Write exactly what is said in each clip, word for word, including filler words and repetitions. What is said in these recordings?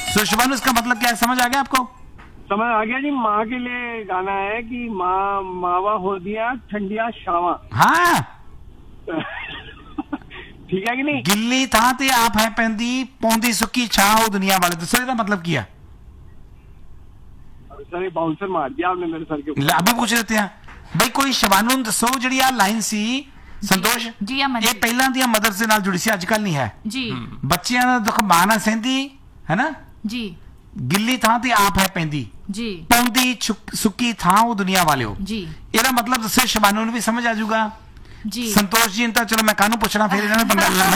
सो शिवानू इसका मतलब क्या है, समझ आ गया आपको? समझ आ गया जी। माँ के लिए गाना है कि माँ मावा हो दिया ठंडिया शावा। हाँ ठीक है कि नहीं? गिल्ली थां ते आप है पैंदी पौंदी सुक्की छां ओ दुनिया वाले। दसो ਇਹਦਾ मतलब ਕੀ है? सर ये बाउंसर मार दिया आपने मेरे सर के ऊपर। अभी पूछ लेते हैं भाई, कोई शिवानू ਨੂੰ ਦੱਸੋ ਜਿਹੜੀ ਆ ਲਾਈਨ ਸੀ ਸੰਤੋਸ਼, ਜੀ ਅਮਨ ਇਹ ਪਹਿਲਾਂ ਦੀਆਂ ਮਦਰਸ ਦੇ ਨਾਲ ਜੁੜੀ ਸੀ, ਅੱਜ ਕੱਲ ਨਹੀਂ ਹੈ ਜੀ। ਬੱਚਿਆਂ ਦਾ ਦੁੱਖ ਮਾਂ ਨਾਲ ਸਹਿੰਦੀ ਹੈ ਨਾ, ਜੀ ਗਿੱਲੀ ਥਾਂ ਤੇ ਆਪ ਹੈ ਪੈਂਦੀ ਜੀ, ਪੌਂਦੀ ਸੁੱਕੀ ਥਾਂ ਉਹ ਦੁਨੀਆ ਵਾਲਿਓ ਜੀ। ਇਹਦਾ ਮਤਲਬ ਦੱਸੋ शिवानू ਨੂੰ ਵੀ ਸਮਝ ਆ ਜਾਊਗਾ ਜੀ। संतोष जी ਤਾਂ ਚਲੋ ਮੈਂ ਕਾਹਨੂੰ ਪੁੱਛਣਾ, ਫਿਰ ਇਹਨਾਂ ਨੇ ਪੰਗਾ ਲੈਣਾ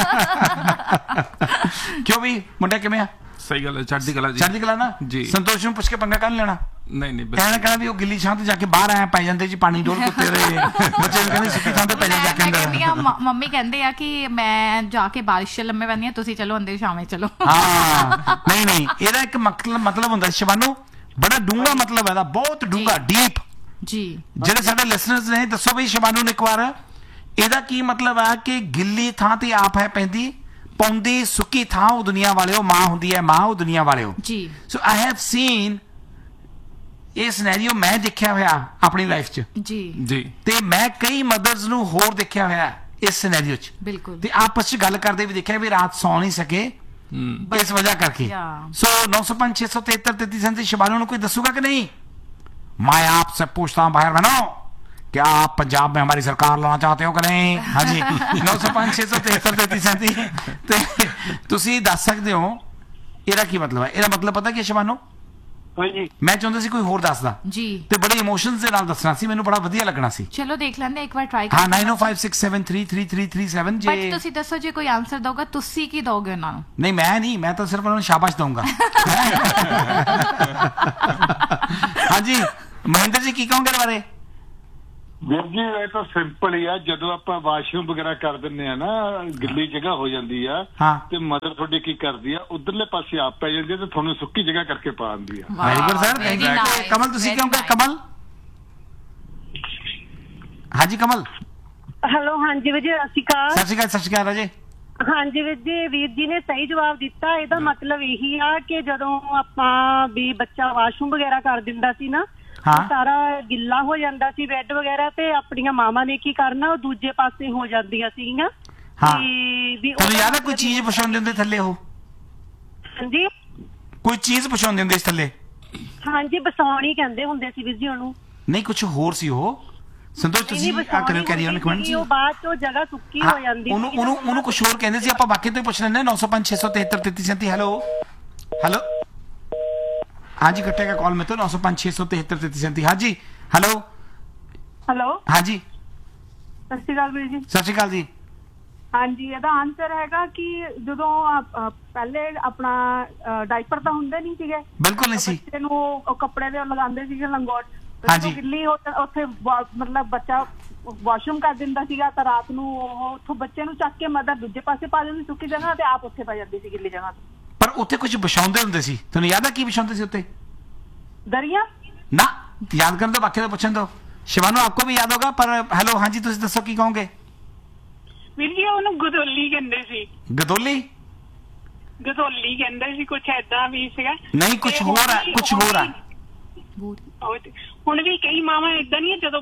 ਕਿਉਂ ਵੀ ਮੁੰਡਾ ਕਿਵੇਂ ਆ? ਸਹੀ ਗੱਲ ਹੈ, ਚੜ੍ਹਦੀ ਕਲਾ ਜੀ। ਚੜ੍ਹਦੀ ਕਲਾ ਨਾ ਜੀ। ਸੰਤੋਸ਼ ਨੂੰ ਪੁੱਛ ਕੇ ਪੰਗਾ ਕਾਹਨੂੰ ਲੈਣਾ? ਨਹੀਂ ਨਹੀਂ ਕਹਿਣਾ ਕਹਿਣਾ ਵੀ ਉਹ ਗਿੱਲੀ ਛਾਂ ਤੇ ਜਾ ਕੇ ਬਾਹਰ ਆਇਆ ਪੈ ਜਾਂਦੇ ਜੀ, ਪਾਣੀ ਡੋਲ ਕੁੱਤੇ ਰਹੇ ਬੱਚੇ ਨੂੰ ਕਹਿੰਦੇ ਸੁੱਕੀ ਥਾਂ ਤੇ ਪੈ ਜਾ ਜਾ ਕੇ ਮੈਂ ਅੰਦਰ। ਕਹਿੰਦੀ ਆ ਮ- ਮੰਮੀ ਕਹਿੰਦੇ ਆ ਕਿ ਮੈਂ ਜਾ ਕੇ ਬਾਰਿਸ਼ 'ਚ ਲੰਮੇ ਪੈਂਦੀ ਆ, ਤੁਸੀਂ ਚਲੋ ਅੰਦਰ ਸ਼ਾਮੇ ਚਲੋ। ਹਾਂ ਨਹੀਂ ਨਹੀਂ, ਇਹਦਾ ਇੱਕ ਮਤਲਬ ਮਤਲਬ ਹੁੰਦਾ शिवानू, ਬੜਾ ਡੂੰਘਾ ਮਤਲਬ ਹੈ ਇਹਦਾ, ਬਹੁਤ ਡੂੰਘਾ, ਡੀਪ। ਜੀ। ਜਿਹੜੇ ਸਾਡੇ ਲਿਸਨਰਸ ਨੇ ਦੱਸੋ ਵੀ शिवानू ਨੂੰ ਇੱਕ ਵਾਰ ਇਹਦਾ ਕੀ ਮਤਲਬ ਹੈ ਕਿ ਗਿੱਲੀ ਥਾਂ ਤੇ ਆਪ ਹੈ ਪੈਂਦੀ ਪੌਂਦੀ ਸੁੱਕੀ ਥਾਂ ਉਹ ਦੁਨੀਆ ਵਾਲਿਓ, ਮਾਂ ਹੁੰਦੀ ਹੈ ਮਾਂ ਉਹ ਦੁਨੀਆ ਵਾਲਿਓ। ਜੀ। ਸੋ ਆਈ ਹੈਵ ਸੀਨ ਇਹ ਸਿਨੈਰੀਓ, ਮੈਂ ਦੇਖਿਆ ਹੋਇਆ ਆਪਣੀ ਲਾਈਫ 'ਚ ਜੀ ਜੀ। ਤੇ ਮੈਂ ਕਈ ਮਦਰਸ ਨੂੰ ਹੋਰ ਦੇਖਿਆ ਹੋਇਆ ਇਸ ਸਿਨੈਰੀਓ 'ਚ, ਬਿਲਕੁਲ। ਤੇ ਆਪਸ 'ਚ ਗੱਲ ਕਰਦੇ ਵੀ ਦੇਖਿਆ ਵੀ ਰਾਤ ਸੌ ਨਹੀਂ ਸਕੇ ਇਸ ਵਜ੍ਹਾ ਕਰਕੇ। ਸੋ नौ सौ पाँच छह सौ तिहत्तर तैतीस सैंतीस शिवानू ਨੂੰ ਕੋਈ ਦੱਸੂਗਾ कि नहीं? मैं आपसे पूछता हूँ बाहर बहनों, क्या आप पंजाब में हमारी सरकार लाना चाहते हो कि नहीं? हाँ जी। नौ सौ पाँच छह सौ तिहत्तर तैतीस सैंतीस ਤੇ ਤੁਸੀਂ ਦੱਸ ਸਕਦੇ ਹੋ ਇਹਦਾ ਕੀ ਮਤਲਬ ਹੈ? ਇਹਦਾ ਮਤਲਬ ਪਤਾ ਕੀ शिवानू? ਹਾਂਜੀ। ਮੈਂ ਚਾਹੁੰਦਾ ਸੀ ਕੋਈ ਹੋਰ ਦੱਸਦਾ ਜੀ, ਤੇ ਬੜੇ ਇਮੋਸ਼ਨਸ ਦੇ ਨਾਲ ਦੱਸਣਾ ਸੀ, ਮੈਨੂੰ ਬੜਾ ਵਧੀਆ ਲੱਗਣਾ ਸੀ। ਚਲੋ ਦੇਖ ਲੈਂਦੇ ਇੱਕ ਵਾਰ ਟਰਾਈ ਹਾਂ nine oh five six seven three three three three seven but ਜੇ ਤੁਸੀਂ ਦੱਸੋ ਜੇ ਕੋਈ ਆਨਸਰ ਦੋਗਾ ਤੁਸੀਂ ਕੀ ਦੋਗੇ ਉਹਨਾਂ ਨੂੰ? नहीं मैं नहीं, मैं तो सिर्फ उन्हें शाबाश दूंगा। हाँ जी महेंद्र जी की कहोगे बारे? ਵੀਰ ਜੀ ਇਹ ਤਾਂ ਸਿੰਪਲ ਹੀ ਆ, ਜਦੋਂ ਆਪਾਂ ਵਾਸ਼ਰੂਮ ਵਗੈਰਾ ਕਰ ਦਿੰਨੇ ਆ ਨਾ, ਗਿੱਲੀ ਜਗ੍ਹਾ ਹੋ ਜਾਂਦੀ ਆ ਹਾਂ। ਤੇ ਮਦਰ ਤੁਹਾਡੀ ਕੀ ਕਰਦੀ ਆ, ਉਧਰਲੇ ਪਾਸੇ ਆਪ ਪੈ ਜਾਂਦੀ ਆ ਤੇ ਤੁਹਾਨੂੰ ਸੁੱਕੀ ਜਗ੍ਹਾ ਕਰਕੇ ਪਾ ਦਿੰਦੀ ਆ। Very good sir, thank you. कमल तुसी क्यों कहे? कमल हाँ जी कमल। ਹੈਲੋ ਹਾਂਜੀ ਵੀਰ ਜੀ ਸਤਿ ਸ਼੍ਰੀ ਅਕਾਲ। सत श्री अकाल सत श्री अकाल राजे। ਹਾਂਜੀ ਵੀਰ ਜੀ, ਵੀਰ ਜੀ ਨੇ ਸਹੀ ਜਵਾਬ ਦਿੱਤਾ। ਇਹਦਾ ਮਤਲਬ ਇਹੀ ਆ ਕਿ ਜਦੋਂ ਆਪਾਂ ਵੀ ਬੱਚਾ ਵਾਸ਼ਰੂਮ ਵਗੈਰਾ ਕਰ ਦਿੰਦਾ ਸੀ ਨਾ, ਹਾਂ। ਸਾਰਾ ਗਿੱਲਾ ਹੋ ਜਾਂਦਾ ਸੀ ਬੈੱਡ ਵਗੈਰਾ, ਤੇ ਆਪਣੀਆਂ ਮਾਵਾਂ ਨੇ ਕੀ ਕਰਨਾ, ਉਹ ਦੂਜੇ ਪਾਸੇ ਹੋ ਜਾਂਦੀਆਂ ਸੀਗੀਆਂ। ਹਾਂ। ਵੀ ਤੁਹਾਨੂੰ ਯਾਦ ਹੈ ਕੋਈ ਚੀਜ਼ ਵਿਛਾਉਂਦੇ ਹੁੰਦੇ ਥੱਲੇ? ਉਹ ਹਾਂਜੀ ਕੋਈ ਚੀਜ਼ ਵਿਛਾਉਂਦੇ ਹੁੰਦੇ ਇਸ ਥੱਲੇ? ਹਾਂਜੀ ਬਸਾਉਣੀ ਕਹਿੰਦੇ ਹੁੰਦੇ ਸੀ ਵੀਰ ਜੀ ਉਹਨੂੰ। ਨਹੀਂ ਕੁਝ ਹੋਰ ਸੀ ਉਹ। ਸੰਤੋਸ਼ ਤੁਸੀਂ ਆ ਕਰਿਓ ਕੈਰੀ ਔਨ ਕਮੈਂਟ ਜੀ। ਉਹ ਬਾਅਦ ਚੋਂ ਜਗ੍ਹਾ ਸੁੱਕੀ ਹੋ ਜਾਂਦੀ ਉਹਨੂੰ ਉਹਨੂੰ ਉਹਨੂੰ ਕੁਝ ਹੋਰ ਕਹਿੰਦੇ ਸੀ, ਆਪਾਂ ਬਾਕੀ ਤੋਂ ਹੀ ਪੁੱਛ ਲੈਂਦੇ। नौ सौ पाँच छह सौ तिहत्तर तैतीस सैंतीस। हेलो हेलो हाँ जी कटेगा कॉल में तो नौ सौ पाँच छह सौ तिहत्तर तैतीस सैंतीस। हाँ जी हेलो ਹੈਲੋ हाँ जी ਸਤਿ ਸ਼੍ਰੀ ਅਕਾਲ ਵੀਰ ਜੀ। सत श्री अकाल जी। ਹਾਂਜੀ ਇਹਦਾ ਆਨਸਰ ਹੈਗਾ ਕਿ ਜਦੋਂ ਅ, ਪਹਿਲੇ ਆਪਣਾ ਡਾਈਪਰ ਤਾਂ ਹੁੰਦੇ ਨਹੀਂ ਸੀਗੇ, बिल्कुल नहीं सी। ਬੱਚੇ ਨੂੰ ਉਹ ਕੱਪੜੇ ਦੇ ਲਗਾਉਂਦੇ ਸੀਗੇ ਲੰਗੋਟ। ਹਾਂਜੀ। ਗਿੱਲੀ ਹੋ- ਉੱਥੇ ਵਾ- ਮਤਲਬ ਬੱਚਾ ਵਾਸ਼ਰੂਮ ਕਰ ਦਿੰਦਾ ਸੀਗਾ, ਤਾਂ ਰਾਤ ਨੂੰ ਉਹ ਉੱਥੋਂ ਬੱਚੇ ਨੂੰ ਚੱਕ ਕੇ ਮਦਰ ਦੂਜੇ ਪਾਸੇ ਪਾ ਦਿੰਦੀ ਸੁੱਕੀ ਜਗ੍ਹਾ, ਤੇ ਆਪ ਉੱਥੇ ਪੈ ਜਾਂਦੀ ਸੀ ਗਿੱਲੀ ਜਗ੍ਹਾ ਤੇ। ਪਰ ਉੱਥੇ ਕੁਝ ਵਿਛਾਉਂਦੇ ਹੁੰਦੇ ਸੀ, ਤੁਹਾਨੂੰ ਯਾਦ ਹੈ ਕੀ ਵਿਛਾਉਂਦੇ ਸੀ ਉੱਤੇ? ਦਰੀਆਂ। ਨਾ याद कर दो, बाकी तो पूछन दो। शिवानू आपको भी याद होगा, पर हेलो हाँ जी तुम दसो की कहोगे? ਵੀਰ ਜੀ ਉਹਨੂੰ ਗਦੋਲੀ ਕਹਿੰਦੇ ਸੀ। गदोली? ਗਦੋਲੀ ਕਹਿੰਦੇ ਸੀ, ਕੁਛ ਏਦਾਂ ਵੀ ਸੀਗਾ। नहीं कुछ हो रहा है, कुछ हो रहा है। ਹੁਣ ਵੀ ਕਈ ਮਾਵਾਂ ਏਦਾਂ ਨਹੀਂ, ਜਦੋਂ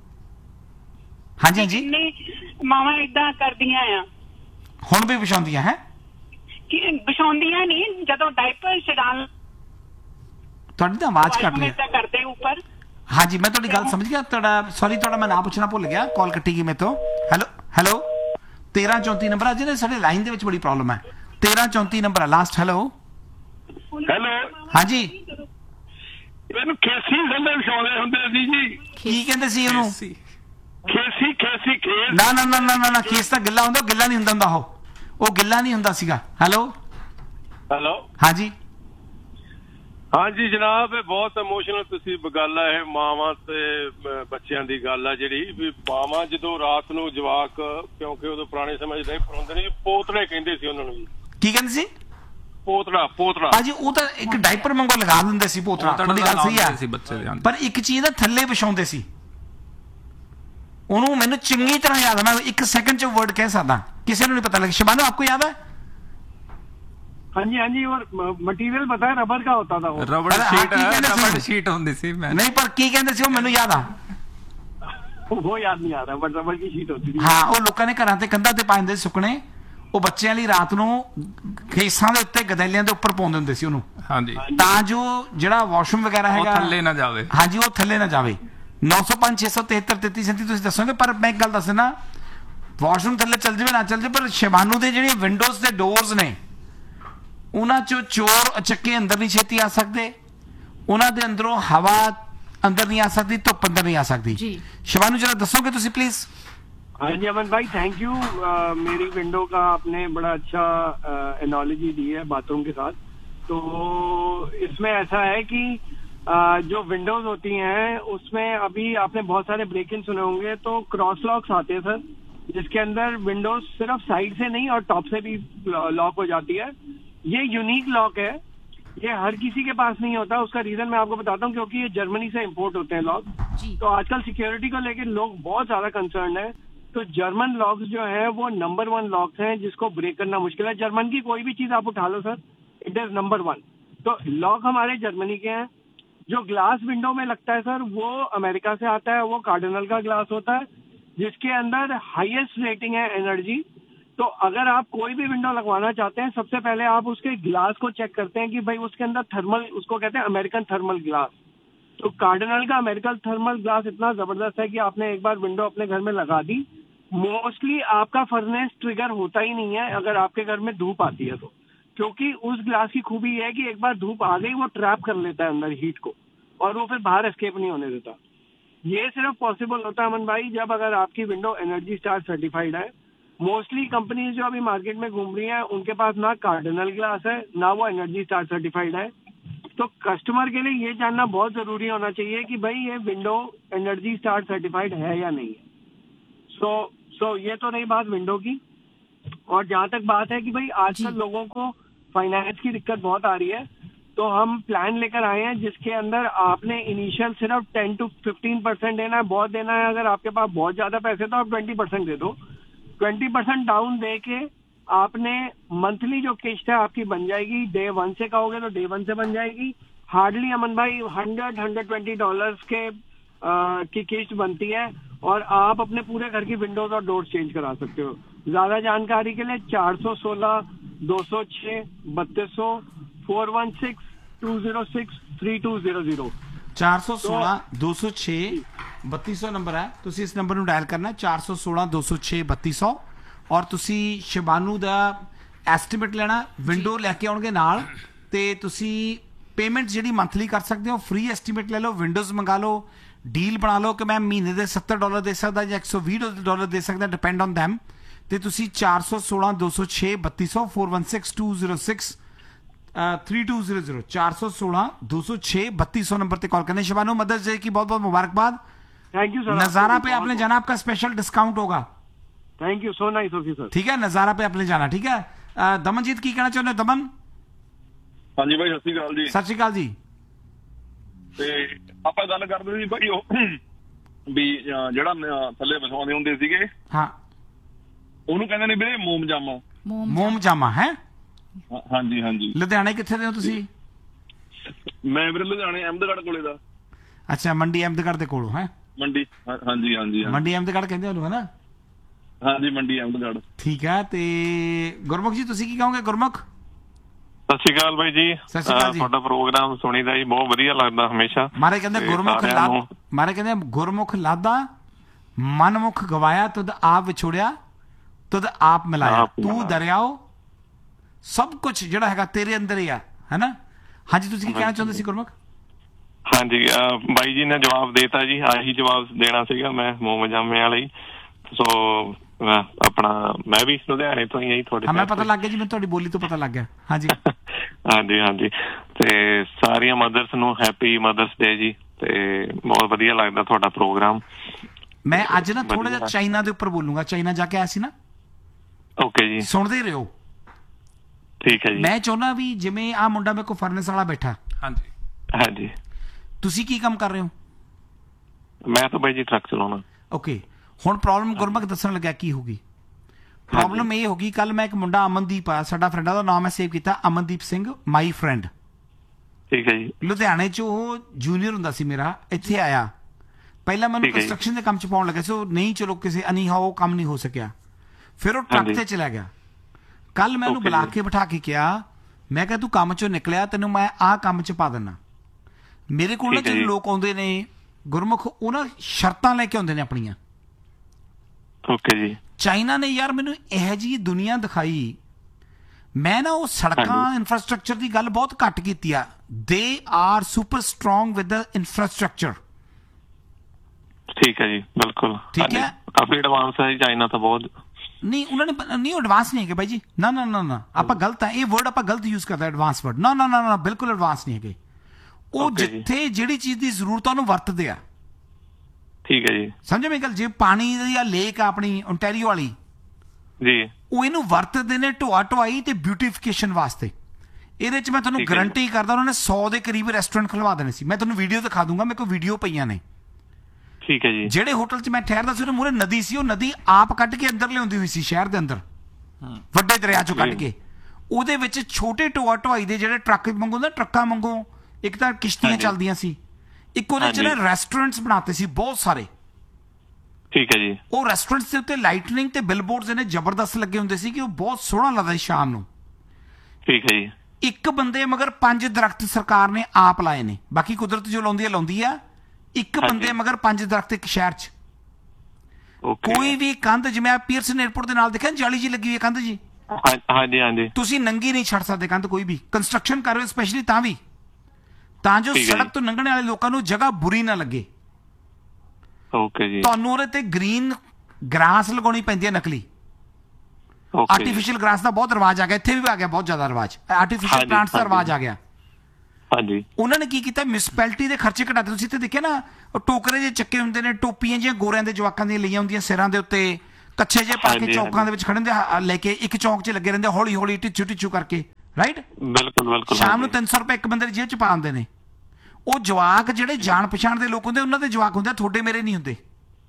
हाँ जी हाँ जी ਨੇ ਮਾਵਾਂ ਏਦਾਂ ਕਰਦੀਆਂ ਆ ਹੁਣ ਵੀ ਵਿਛਾਉਂਦੀਆਂ ਹੈ ਕਿ ਵਿਛਾਉਂਦੀਆਂ ਨਹੀਂ, ਜਦੋਂ ਡਾਈਪਰ ਛਡਾਣ ਤੁਹਾਡੀ ਤਾਂ ਆਵਾਜ਼ ਕੱਟ ਰਹੀ ਹੈ। ਏਦਾਂ ਕਰਦੇ ਉੱਪਰ। हाँ जी मैं ਤੁਹਾਡੀ ਗੱਲ ਸਮਝ ਗਿਆ। ਤੁਹਾਡਾ ਸੌਰੀ, ਤੁਹਾਡਾ ਮੈਂ ਨਾਮ ਪੁੱਛਣਾ ਭੁੱਲ ਗਿਆ, ਕਾਲ ਕੱਟੀ ਗਈ ਮੇਰੇ ਤੋਂ। ਹੈਲੋ ਹੈਲੋ तेरह चौंती नंबर ਅੱਜ ਨੇ ਸਾਡੇ ਲਾਈਨ ਦੇ ਵਿੱਚ ਬੜੀ ਪ੍ਰੋਬਲਮ ਹੈ। तेरह चौंती ਨੰਬਰ ਹੈ ਲਾਸਟ। ਹੈਲੋ ਹੈਲੋ हाँ जी ਇਹਨੂੰ ਖੇਸੀ ਥੱਲੇ ਵਿਛਾਉਂਦੇ ਹੁੰਦੇ ਸੀ ਜੀ। ਕੀ ਕਹਿੰਦੇ ਸੀ ਉਹਨੂੰ? ਖੇਸੀ ਖੇਸੀ ਖੇਸ। ਨਾ ਨਾ ਨਾ ਨਾ ਨਾ ਖੇਸ ਤਾਂ ਗਿੱਲਾ ਹੁੰਦਾ, ਗਿੱਲਾ ਨਹੀਂ ਹੁੰਦਾ ਹੁੰਦਾ ਉਹ ਉਹ ਗਿੱਲਾ ਨਹੀਂ ਹੁੰਦਾ ਸੀਗਾ। ਹੈਲੋ ਹੈਲੋ हाँ जी ਹਾਂਜੀ ਜਨਾਬ, ਇਹ ਬਹੁਤ ਇਮੋਸ਼ਨਲ ਤੁਸੀਂ ਗੱਲ ਆ, ਇਹ ਮਾਵਾਂ ਤੇ ਬੱਚਿਆਂ ਦੀ ਗੱਲ ਆ ਜਿਹੜੀ ਵੀ ਮਾਵਾਂ ਜਦੋਂ ਰਾਤ ਨੂੰ ਜਵਾਕ, ਕਿਉਂਕਿ ਉਦੋਂ ਪੁਰਾਣੇ ਸਮੇਂ 'ਚ ਨਹੀਂ ਪਰਾਉਂਦੇ ਨਹੀਂ, ਪੋਤੜੇ ਕਹਿੰਦੇ ਸੀ ਉਹਨਾਂ ਨੂੰ ਜੀ। ਕੀ ਕਹਿੰਦੇ ਸੀ? ਪੋਤੜਾ ਪੋਤੜਾ ਭਾਜੀ ਉਹ ਤਾਂ ਇੱਕ ਡਾਈਪਰ ਵਾਂਗੂ ਲਗਾ ਦਿੰਦੇ ਸੀ ਪੋਤੜਾ। ਤੁਹਾਡੀ ਗੱਲ ਸਹੀ ਆ, ਬੱਚੇ ਦੇ ਪਰ ਇੱਕ ਚੀਜ਼ ਨਾ ਥੱਲੇ ਵਿਛਾਉਂਦੇ ਸੀ ਉਹਨੂੰ। ਮੈਨੂੰ ਚੰਗੀ ਤਰ੍ਹਾਂ ਯਾਦ ਆ, ਮੈਂ ਇੱਕ ਸੈਕਿੰਡ ਚ ਵਰਡ ਕਹਿ ਸਕਦਾ, ਕਿਸੇ ਨੂੰ ਨਹੀਂ ਪਤਾ ਲੱਗ। शिवानू आपको याद है? हाँ जी हाँ जी, और मटेरियल पता है रबर का होता था वो। ਰਬੜ ਅਰੇ ਹਾਂ, ਸ਼ੀਟ ਕੀ ਕਹਿੰਦੇ ਸੀ? ਰਬੜ ਸ਼ੀਟ ਹੁੰਦੀ ਸੀ ਮੈਂ ਨਹੀਂ ਪਰ ਕੀ ਕਹਿੰਦੇ ਸੀ ਉਹ ਮੈਨੂੰ ਯਾਦ ਆ। वो याद नहीं आ रहा, बट रबर की शीट होती थी। ਹਾਂ ਉਹ ਲੋਕਾਂ ਨੇ ਘਰਾਂ ਤੇ ਕੰਧਾਂ ਤੇ ਪਾਉਂਦੇ ਸੀ ਸੁੱਕਣੇ, ਉਹ ਬੱਚਿਆਂ ਲਈ ਰਾਤ ਨੂੰ ਖੇਸਾਂ ਦੇ ਉੱਤੇ ਗਦੈਲਿਆਂ ਦੇ ਉੱਪਰ ਪਾਉਂਦੇ ਹੁੰਦੇ ਸੀ ਉਹਨੂੰ, ਹਾਂਜੀ ਤਾਂ ਜੋ ਜਿਹੜਾ ਵਾਸ਼ਰੂਮ ਵਗੈਰਾ ਉਹ ਹੈਗਾ ਥੱਲੇ ਨਾ ਜਾਵੇ। ਹਾਂਜੀ ਉਹ ਥੱਲੇ ਨਾ ਜਾਵੇ। ਨੌ ਸੌ ਪੰਜ ਛੇ ਸੌ ਤੇਹੱਤਰ ਤੇਤੀ ਸੈਂਤੀ ਤੁਸੀਂ ਦੱਸੋਗੇ, ਪਰ ਮੈਂ ਇੱਕ ਗੱਲ ਦੱਸਣਾ, ਵਾਸ਼ਰੂਮ ਥੱਲੇ ਚੱਲ ਜਾਵੇ ਨਾ ਚੱਲ ਜਾਵੇ, ਪਰ ਸ਼ਿਵਾਨੂ ਦੇ ਜਿਹੜੇ ਵਿੰਡੋਜ਼ ਦੇ ਡੋਰਸ ਨੇ ਉਹਨਾਂ ਚੋਂ ਚੋਰ ਚੱਕੇ ਅੰਦਰ ਨਹੀਂ ਛੇਤੀ ਆ ਸਕਦੇ, ਉਹਨਾਂ ਦੇ ਅੰਦਰੋਂ ਹਵਾ ਅੰਦਰ नहीं आ सकती, धुप अंदर नहीं आ सकती। जी शिवानू जरा दसोगे तुसी प्लीज। हाँ जी अमन भाई थैंक यू, मेरी विंडो का आपने बड़ा अच्छा एनोलॉजी दी है बाथरूम के साथ। तो इसमें ऐसा है कि uh, जो विंडोज होती हैं उसमें अभी आपने बहुत सारे ब्रेक इन सुने होंगे, तो क्रॉस लॉक्स आते हैं सर, जिसके अंदर विंडोज सिर्फ साइड से नहीं और टॉप से भी लॉक हो जाती है। ये यूनिक लॉक है, ये हर किसी के पास नहीं होता। उसका रीजन मैं आपको बताता हूँ, क्योंकि ये जर्मनी से इंपोर्ट होते हैं लॉक। तो आजकल सिक्योरिटी को लेकर लोग बहुत ज्यादा कंसर्न है। तो जर्मन लॉक्स जो है वो नंबर वन लॉक्स हैं जिसको ब्रेक करना मुश्किल है। जर्मन की कोई भी चीज आप उठा लो sir, it is number one. तो लॉक हमारे जर्मनी के हैं। जो ग्लास विंडो में लगता है सर वो अमेरिका से आता है, वो कार्डिनल का ग्लास होता है जिसके अंदर हाईएस्ट रेटिंग है एनर्जी। तो अगर आप कोई भी विंडो लगवाना चाहते हैं, सबसे पहले आप उसके ग्लास को चेक करते हैं कि भाई उसके अंदर थर्मल, उसको कहते हैं अमेरिकन थर्मल ग्लास। तो कार्डिनल का अमेरिकन थर्मल ग्लास इतना जबरदस्त है कि आपने एक बार विंडो अपने घर में लगा दी, मोस्टली आपका फर्नेस ट्रिगर होता ही नहीं है अगर आपके घर में धूप आती है तो, क्योंकि उस ग्लास की खूबी है कि एक बार धूप आ गई वो ट्रैप कर लेता है अंदर हीट को और वो फिर बाहर एस्केप नहीं होने देता। ये सिर्फ पॉसिबल होता है अमन भाई जब अगर आपकी विंडो एनर्जी स्टार सर्टिफाइड है। मोस्टली कंपनीज जो अभी मार्केट में घूम रही हैं उनके पास ना कार्डिनल ग्लास है ना वो एनर्जी स्टार सर्टिफाइड है। तो कस्टमर के लिए ये जानना बहुत जरूरी होना चाहिए कि भाई ये विंडो एनर्जी स्टार सर्टिफाइड है या नहीं है। सो सो ये तो नहीं बात विंडो की। और जहाँ तक बात है कि भाई आजकल लोगों को फाइनेंस की दिक्कत बहुत आ रही है, तो हम प्लान लेकर आए हैं जिसके अंदर आपने इनिशियल सिर्फ टेन टू फिफ्टीन परसेंट देना है, बहुत देना है। अगर आपके पास बहुत ज्यादा पैसे तो आप ट्वेंटी परसेंट दे दो। ट्वेंटी परसेंट डाउन दे के आपने मंथली जो किस्त है आपकी बन जाएगी। डे वन से कहोगे तो डे वन से बन जाएगी। हार्डली अमन भाई हंड्रेड हंड्रेड ट्वेंटी डॉलर्स के आ, की किस्त बनती है और आप अपने पूरे घर की विंडोज और डोर्स चेंज करा सकते हो। ज्यादा जानकारी के लिए चार सौ सोलह दो सौ छह बत्तीस सौ four one six to zero six three to zero zero चार सौ सोलह दो सौ छे बत्ती सौ नंबर है, तुसी इस नंबर ਨੂੰ ਡਾਇਲ ਕਰਨਾ चार सौ सोलह दो सौ छह बत्ती सौ। ਔਰ ਤੁਸੀਂ ਸ਼ਿਵਾਨੂ ਦਾ ਐਸਟੀਮੇਟ ਲੈਣਾ, ਵਿੰਡੋ ਲੈ ਕੇ ਆਉਣਗੇ ਨਾਲ, ਤੇ ਤੁਸੀਂ ਪੇਮੈਂਟ ਜਿਹੜੀ ਮੰਥਲੀ ਕਰ ਸਕਦੇ ਹੋ, ਫ੍ਰੀ ਐਸਟੀਮੇਟ ਲੈ ਲਓ, ਵਿੰਡੋਜ਼ ਮੰਗਾ ਲਓ, ਡੀਲ ਬਣਾ ਲਓ ਕਿ ਮੈਂ ਮਹੀਨੇ ਦੇ ਸੱਤਰ ਡਾਲਰ ਦੇ ਸਕਦਾ ਜਾਂ ਇੱਕ ਸੌ ਵੀਹ ਡਾਲਰ ਦੇ ਸਕਦਾ, ਡਿਪੈਂਡ ਔਨ ਦੈਮ। ਤੇ ਤੁਸੀਂ ਚਾਰ सौ सोलह दो सौ छह बत्ती सौ four one six to zero six three to zero zero चार सौ सोलह दो सौ छह बत्ती सौ नंबर पे कॉल करने। शिवानू मदर्स डे की बहुत बहुत मुबारकबाद। Thank you sir. नजारा पे आपने जाना, आपका स्पेशल डिस्काउंट होगा। Thank you so nice of you sir. ठीक है, नजारा पे आपने जाना। ठीक है, दमनजीत की कहना चाहते हो? दमन ਹਾਂਜੀ ਭਾਈ ਸਤਿ ਸ਼੍ਰੀ ਅਕਾਲ ਜੀ। ਸਤਿ ਸ਼੍ਰੀ ਅਕਾਲ ਜੀ। ਤੇ ਆਪਾਂ ਗੱਲ ਕਰਦੇ ਸੀ ਭਾਈ ਉਹ ਵੀ ਜਿਹੜਾ ਥੱਲੇ ਵਿਛਾਉਂਦੇ ਹੁੰਦੇ ਸੀਗੇ, ਹਾਂ ਉਹਨੂੰ ਕਹਿੰਦੇ ਨੇ ਵੀਰੇ ਮੋਮ ਜਾਮਾ। ਮੋਮ ਜਾਮਾ ਹੈ? ਹਾਂਜੀ ਹਾਂਜੀ। ਲੁਧਿਆਣੇ ਕਿੱਥੇ ਦੇ ਹੋ ਤੁਸੀਂ? ਮੈਂ ਵੀਰੇ ਲੁਧਿਆਣੇ ਅਹਿਮਦਗੜ੍ਹ ਕੋਲੇ ਦਾ। ਅੱਛਾ, ਮੰਡੀ ਅਹਿਮਦਗੜ੍ਹ ਦੇ ਕੋਲੋਂ ਹੈ? ਮੰਡੀ ਹਾਂਜੀ ਹਾਂਜੀ। ਮੰਡੀ ਅਹਿਮਦਗੜ੍ਹ ਕਹਿੰਦੇ ਉਹਨੂੰ, ਹੈ ਨਾ? ਹਾਂਜੀ ਮੰਡੀ ਅਹਿਮਦਗੜ੍ਹ। ਠੀਕ ਹੈ। ਤੇ ਗੁਰਮੁਖ ਜੀ ਤੁਸੀਂ ਕੀ ਕਹੋਗੇ? ਗੁਰਮੁਖ ਸਤਿ ਸ਼੍ਰੀ ਅਕਾਲ ਬਾਈ ਜੀ। ਸਤਿ ਸ਼੍ਰੀ ਅਕਾਲ ਜੀ। ਤੁਹਾਡਾ ਪ੍ਰੋਗਰਾਮ ਸੁਣੀਦਾ ਜੀ, ਬਹੁਤ ਵਧੀਆ ਲੱਗਦਾ ਹਮੇਸ਼ਾ। ਮਾਰੇ ਕਹਿੰਦੇ ਗੁਰਮੁਖ ਲਾਦ ਮਾਰੇ ਕਹਿੰਦੇ ਗੁਰਮੁਖ ਲਾਦਾ ਮਨਮੁਖ ਗਵਾਇਆ, ਤੁਧ ਆਪ ਵਿਛੋੜਿਆ ਤੁਧ ਆਪ ਮਿਲਾਇਆ, ਤੂੰ ਦਰਿਆਓ ਸਭ ਕੁਝ ਜਿਹੜਾ ਹੈਗਾ ਤੇਰੇ ਅੰਦਰ ਹੀ ਆ, ਹੈ ਨਾ? ਹਾਂਜੀ, ਤੁਸੀਂ ਕੀ ਕਹਿਣਾ ਚਾਹੁੰਦੇ ਸੀ ਗੁਰਮੁਖ? ਹਾਂਜੀ ਬਾਈ ਜੀ ਨੇ ਜਵਾਬ ਦੇਤਾ ਜੀ, ਆਹੀ ਜਵਾਬ ਦੇਣਾ ਸੀਗਾ ਮੈਂ ਮੋਮ ਜਾਮੇ ਵਾਲਾ ਹੀ। ਸੋ ਆਪਣਾ ਮੈਂ ਵੀ ਲੁਧਿਆਣੇ ਤੋਂ ਹੀ ਆਈ ਤੁਹਾਡੇ। ਹਾਂ, ਮੈਂ ਪਤਾ ਲੱਗ ਗਿਆ ਜੀ, ਮੈਨੂੰ ਤੁਹਾਡੀ ਬੋਲੀ ਤੋਂ ਪਤਾ ਲੱਗ ਗਿਆ। ਹਾਂਜੀ ਹਾਂਜੀ ਹਾਂਜੀ। ਤੇ ਸਾਰੀਆਂ ਮਦਰਸ ਨੂੰ ਹੈਪੀ ਮਦਰਸ ਡੇ ਜੀ। ਤੇ ਬਹੁਤ ਵਧੀਆ ਲੱਗਦਾ ਤੁਹਾਡਾ ਪ੍ਰੋਗਰਾਮ। ਮੈਂ ਅੱਜ ਨਾ ਥੋੜਾ ਜਿਹਾ ਚਾਈਨਾ ਦੇ ਉੱਪਰ ਬੋਲੂੰਗਾ। ਚਾਈਨਾ ਜਾ ਕੇ ਆਇਆ ਸੀ ਨਾ। ਓਕੇ ਜੀ, ਸੁਣਦੇ ਰਹੋ। ਠੀਕ ਹੈ ਜੀ। ਮੈਂ ਚਾਹੁੰਦਾ ਵੀ ਜਿਵੇਂ ਆਹ ਮੁੰਡਾ ਮੇਰੇ ਕੋਲ ਫਰਨੈਸ ਵਾਲਾ ਬੈਠਾ, ਹਾਂਜੀ ਹਾਂਜੀ, ਤੁਸੀਂ ਕੀ ਕੰਮ ਕਰ ਰਹੇ ਹੋ? ਮੈਂ ਤਾਂ ਬਾਈ ਜੀ ਟਰੱਕ ਚਲਾਉਣਾ। ਓਕੇ, ਹੁਣ ਪ੍ਰੋਬਲਮ ਗੁਰਮੁਖ ਦੱਸਣ ਲੱਗਿਆ ਕੀ ਹੋਗੀ। ਪ੍ਰੋਬਲਮ ਇਹ ਹੋ ਗਈ, ਕੱਲ ਮੈਂ ਇੱਕ ਮੁੰਡਾ ਅਮਨਦੀਪ ਆ ਸਾਡਾ ਫਰੈਂਡ, ਦਾ ਨਾਮ ਮੈਂ ਸੇਵ ਕੀਤਾ ਅਮਨਦੀਪ ਸਿੰਘ, ਮਾਈ ਫਰੈਂਡ, ਠੀਕ ਹੈ ਜੀ। ਲੁਧਿਆਣੇ 'ਚ ਉਹ ਜੂਨੀਅਰ ਹੁੰਦਾ ਸੀ ਮੇਰਾ, ਇੱਥੇ ਆਇਆ, ਪਹਿਲਾਂ ਮੈਨੂੰ ਕੰਸਟਰਕਸ਼ਨ ਦੇ ਕੰਮ 'ਚ ਪਾਉਣ ਲੱਗਾ ਸੀ, ਉਹ ਨਹੀਂ ਚਲੋ ਕਿਸੇ ਅਨੀਹਾ ਉਹ ਕੰਮ ਨਹੀਂ ਹੋ ਸਕਿਆ, ਫਿਰ ਉਹ ਟਰੱਕ ਤੇ ਚਲਾ ਗਿਆ। ਕੱਲ ਮੈਂ ਉਹਨੂੰ ਬੁਲਾ ਕੇ ਬਿਠਾ ਕੇ ਕਿਹਾ, ਮੈਂ ਕਿਹਾ ਤੂੰ ਕੰਮ 'ਚੋਂ ਨਿਕਲਿਆ, ਤੈਨੂੰ ਮੈਂ ਆਹ ਕੰਮ 'ਚ ਪਾ ਦਿੰਦਾ। ਮੇਰੇ ਕੋਲ ਨਾ ਜਿਹੜੇ ਲੋਕ ਆਉਂਦੇ ਨੇ ਗੁਰਮੁਖ, ਉਹ ਨਾ ਸ਼ਰਤਾਂ ਲੈ ਕੇ ਆਉਂਦੇ ਨੇ ਆਪਣੀਆਂ। ਓਕੇ ਜੀ। ਚਾਈਨਾ ਨੇ ਯਾਰ ਮੈਨੂੰ ਇਹੋ ਜਿਹੀ ਦੁਨੀਆ ਦਿਖਾਈ, ਮੈਂ ਨਾ ਉਹ ਸੜਕਾਂ ਇਨਫਰਾਸਟ੍ਰਕਚਰ ਦੀ ਗੱਲ ਬਹੁਤ ਘੱਟ ਕੀਤੀ ਆ। They are super strong with the infrastructure. ਠੀਕ ਹੈ ਜੀ, ਬਿਲਕੁਲ ਠੀਕ ਹੈ, ਕਾਫੀ ਐਡਵਾਂਸ ਹੈ ਚਾਈਨਾ ਤਾਂ ਬਹੁਤ। ਨਹੀਂ ਉਹਨਾਂ ਨੇ ਨਹੀਂ, ਉਹ ਐਡਵਾਂਸ ਨਹੀਂ ਹੈਗੇ ਬਾਈ ਜੀ, ਨਾ ਨਾ ਨਾ ਨਾ, ਆਪਾਂ ਗਲਤ ਹੈ, ਇਹ ਵਰਡ ਆਪਾਂ ਗਲਤ ਯੂਜ਼ ਕਰਦੇ ਐਡਵਾਂਸ ਵਰਡ, ਨਾ ਨਾ ਨਾ ਨਾ, ਬਿਲਕੁਲ ਐਡਵਾਂਸ ਨਹੀਂ ਹੈਗੇ ਉਹ। ਜਿੱਥੇ ਜਿਹੜੀ ਚੀਜ਼ ਦੀ ਜ਼ਰੂਰਤ ਆ ਉਹਨੂੰ ਵਰਤਦੇ ਆ। ਠੀਕ ਹੈ ਜੀ, ਸਮਝੇ ਮੇਰੀ ਗੱਲ? ਜੇ ਪਾਣੀ ਦੀ ਆ ਲੇਕ ਆ ਆਪਣੀ ਓਨਟਾਰੀਓ ਵਾਲੀ ਜੀ, ਉਹ ਇਹਨੂੰ ਵਰਤਦੇ ਨੇ ਢੋਆ ਢੋਆਈ ਤੇ ਬਿਊਟੀਫਿਕੇਸ਼ਨ ਵਾਸਤੇ। ਇਹਦੇ 'ਚ ਮੈਂ ਤੁਹਾਨੂੰ ਗਰੰਟੀ ਕਰਦਾ ਉਹਨਾਂ ਨੇ ਸੌ ਦੇ ਕਰੀਬ ਰੈਸਟੋਰੈਂਟ ਖੁਲਵਾ ਦੇਣੇ ਸੀ। ਮੈਂ ਤੁਹਾਨੂੰ ਵੀਡੀਓ ਦਿਖਾ ਦੂੰਗਾ, ਮੇਰੇ ਕੋਲ ਵੀਡੀਓ ਪਈਆਂ ਨੇ। ਠੀਕ ਹੈ ਜੀ। ਜਿਹੜੇ ਹੋਟਲ 'ਚ ਮੈਂ ਠਹਿਰਦਾ ਸੀ ਉਹਦੇ ਮੂਹਰੇ ਨਦੀ ਸੀ, ਉਹ ਨਦੀ ਆਪ ਕੱਢ ਕੇ ਅੰਦਰ ਲਿਆਉਂਦੀ ਹੋਈ ਸੀ ਸ਼ਹਿਰ ਦੇ ਅੰਦਰ, ਵੱਡੇ ਦਰਿਆ 'ਚੋਂ ਕੱਢ ਕੇ। ਉਹਦੇ ਵਿੱਚ ਛੋਟੇ ਢੋਆ ਢੋਆਈ ਦੇ ਜਿਹੜੇ ਟਰੱਕ ਮੰਗੋ ਨਾ, ਟਰੱਕਾਂ ਮੰਗੋ, ਇੱਕ ਤਾਂ ਕਿਸ਼ਤੀਆਂ ਚੱਲਦੀਆਂ ਸੀ, ਇੱਕ ਉਹਦੇ 'ਚ ਨਾ ਰੈਸਟੋਰੈਂਟਸ ਬਣਾਤੇ ਸੀ ਬਹੁਤ ਸਾਰੇ। ਠੀਕ ਹੈ ਜੀ। ਉਹ ਰੈਸਟੋਰੈਂਟਸ ਦੇ ਉੱਤੇ ਲਾਈਟਨਿੰਗ ਤੇ ਬਿਲਬੋਰਡਸ ਇਹਨੇ ਜ਼ਬਰਦਸਤ ਲੱਗੇ ਹੁੰਦੇ ਸੀ ਕਿ ਉਹ ਬਹੁਤ ਸੋਹਣਾ ਲੱਗਦਾ ਸੀ ਸ਼ਾਮ ਨੂੰ। ਠੀਕ ਹੈ ਜੀ। ਇੱਕ ਬੰਦੇ ਮਗਰ ਪੰਜ ਦਰਖਤ ਸਰਕਾਰ ਨੇ ਆਪ ਲਾਏ ਨੇ, ਬਾਕੀ ਕੁਦਰਤ ਜੋ ਲਾਉਂਦੀ ਹੈ ਲਾਉਂਦੀ ਆ। ਇੱਕ ਬੰਦੇ ਮਗਰ ਪੰਜ ਦਰਖਤ ਇੱਕ ਸ਼ਹਿਰ 'ਚ। ਕੋਈ ਵੀ ਕੰਧ, ਜਿਵੇਂ ਆ ਪੀਅਰਸਨ 에ਅਰਪੋਰਟ ਦੇ ਨਾਲ ਦੇਖਿਆ ਜਾਲੀ ਜੀ ਲੱਗੀ ਹੋਈ ਹੈ ਕੰਧ ਜੀ, ਹਾਂਜੀ ਹਾਂਜੀ, ਤੁਸੀਂ ਨੰਗੀ ਨਹੀਂ ਛੱਡ ਸਕਦੇ ਕੰਧ ਕੋਈ ਵੀ, ਕੰਸਟਰਕਸ਼ਨ ਕਰ ਰਹੇ ਹੋ ਸਪੈਸ਼ਲੀ ਤਾਂ ਵੀ, ਤਾਂ ਜੋ ਸੜਕ ਤੋਂ ਲੰਘਣ ਵਾਲੇ ਲੋਕਾਂ ਨੂੰ ਜਗ੍ਹਾ ਬੁਰੀ ਨਾ ਲੱਗੇ। ਓਕੇ ਜੀ। ਤੁਹਾਨੂੰ ਉਹਦੇ ਤੇ ਗ੍ਰੀਨ ਗ੍ਰਾਸ ਲਗਾਉਣੀ ਪੈਂਦੀ ਹੈ, ਨਕਲੀ। ਆਰਟੀਫੀਸ਼ੀਅਲ ਗ੍ਰਾਸ ਦਾ ਬਹੁਤ ਰਿਵਾਜ ਆ ਗਿਆ, ਇੱਥੇ ਵੀ ਆ ਗਿਆ ਬਹੁਤ ਜ਼ਿਆਦਾ ਰਿਵਾਜ, ਆਰਟੀਫੀਸ਼ੀਅਲ ਪਲਾਂਟਸ ਦਾ ਰਿਵਾਜ ਆ ਗਿਆ। ਹਾਂਜੀ। ਉਹਨਾਂ ਨੇ ਕੀ ਕੀਤਾ, ਮਿਊਨਿਸਪੈਲਿਟੀ ਦੇ ਖਰਚੇ ਘਟਾਤੇ। ਤੁਸੀਂ ਤੇ ਦੇਖਿਆ ਨਾ, ਟੋਕਰੇ ਜਿਹੇ ਚੱਕੇ ਹੁੰਦੇ ਨੇ, ਟੋਪੀਆਂ ਜਿਹੀਆਂ ਗੋਰਿਆਂ ਦੇ ਜਵਾਕਾਂ ਦੀਆਂ ਲਈਆਂ ਹੁੰਦੀਆਂ ਸਿਰਾਂ ਦੇ ਉੱਤੇ, ਕੱਛੇ ਜਿਹੇ ਪਾ ਕੇ ਚੌਕਾਂ ਦੇ ਵਿੱਚ ਖੜੇ ਹੁੰਦੇ ਲੈ ਕੇ, ਇੱਕ ਚੌਂਕ 'ਚ ਲੱਗੇ ਰਹਿੰਦੇ ਹੌਲੀ ਹੌਲੀ ਟਿੱਚੂ ਟਿੱਚੂ ਕਰਕੇ, ਰਾਈਟ? ਬਿਲਕੁਲ ਬਿਲਕੁਲ। ਸ਼ਾਮ ਨੂੰ ਤਿੰਨ ਸੌ ਰੁਪਏ ਇੱਕ ਬੰਦੇ ਦੀ ਜੇਬ 'ਚ ਪਾ ਦਿੰਦੇ ਨੇ। ਉਹ ਜਵਾਕ ਜਿਹੜੇ ਜਾਣ ਪਛਾਣ ਦੇ ਲੋਕ ਹੁੰਦੇ, ਉਹਨਾਂ ਦੇ ਜਵਾਕ ਹੁੰਦੇ, ਤੁਹਾਡੇ ਮੇਰੇ ਨਹੀਂ ਹੁੰਦੇ।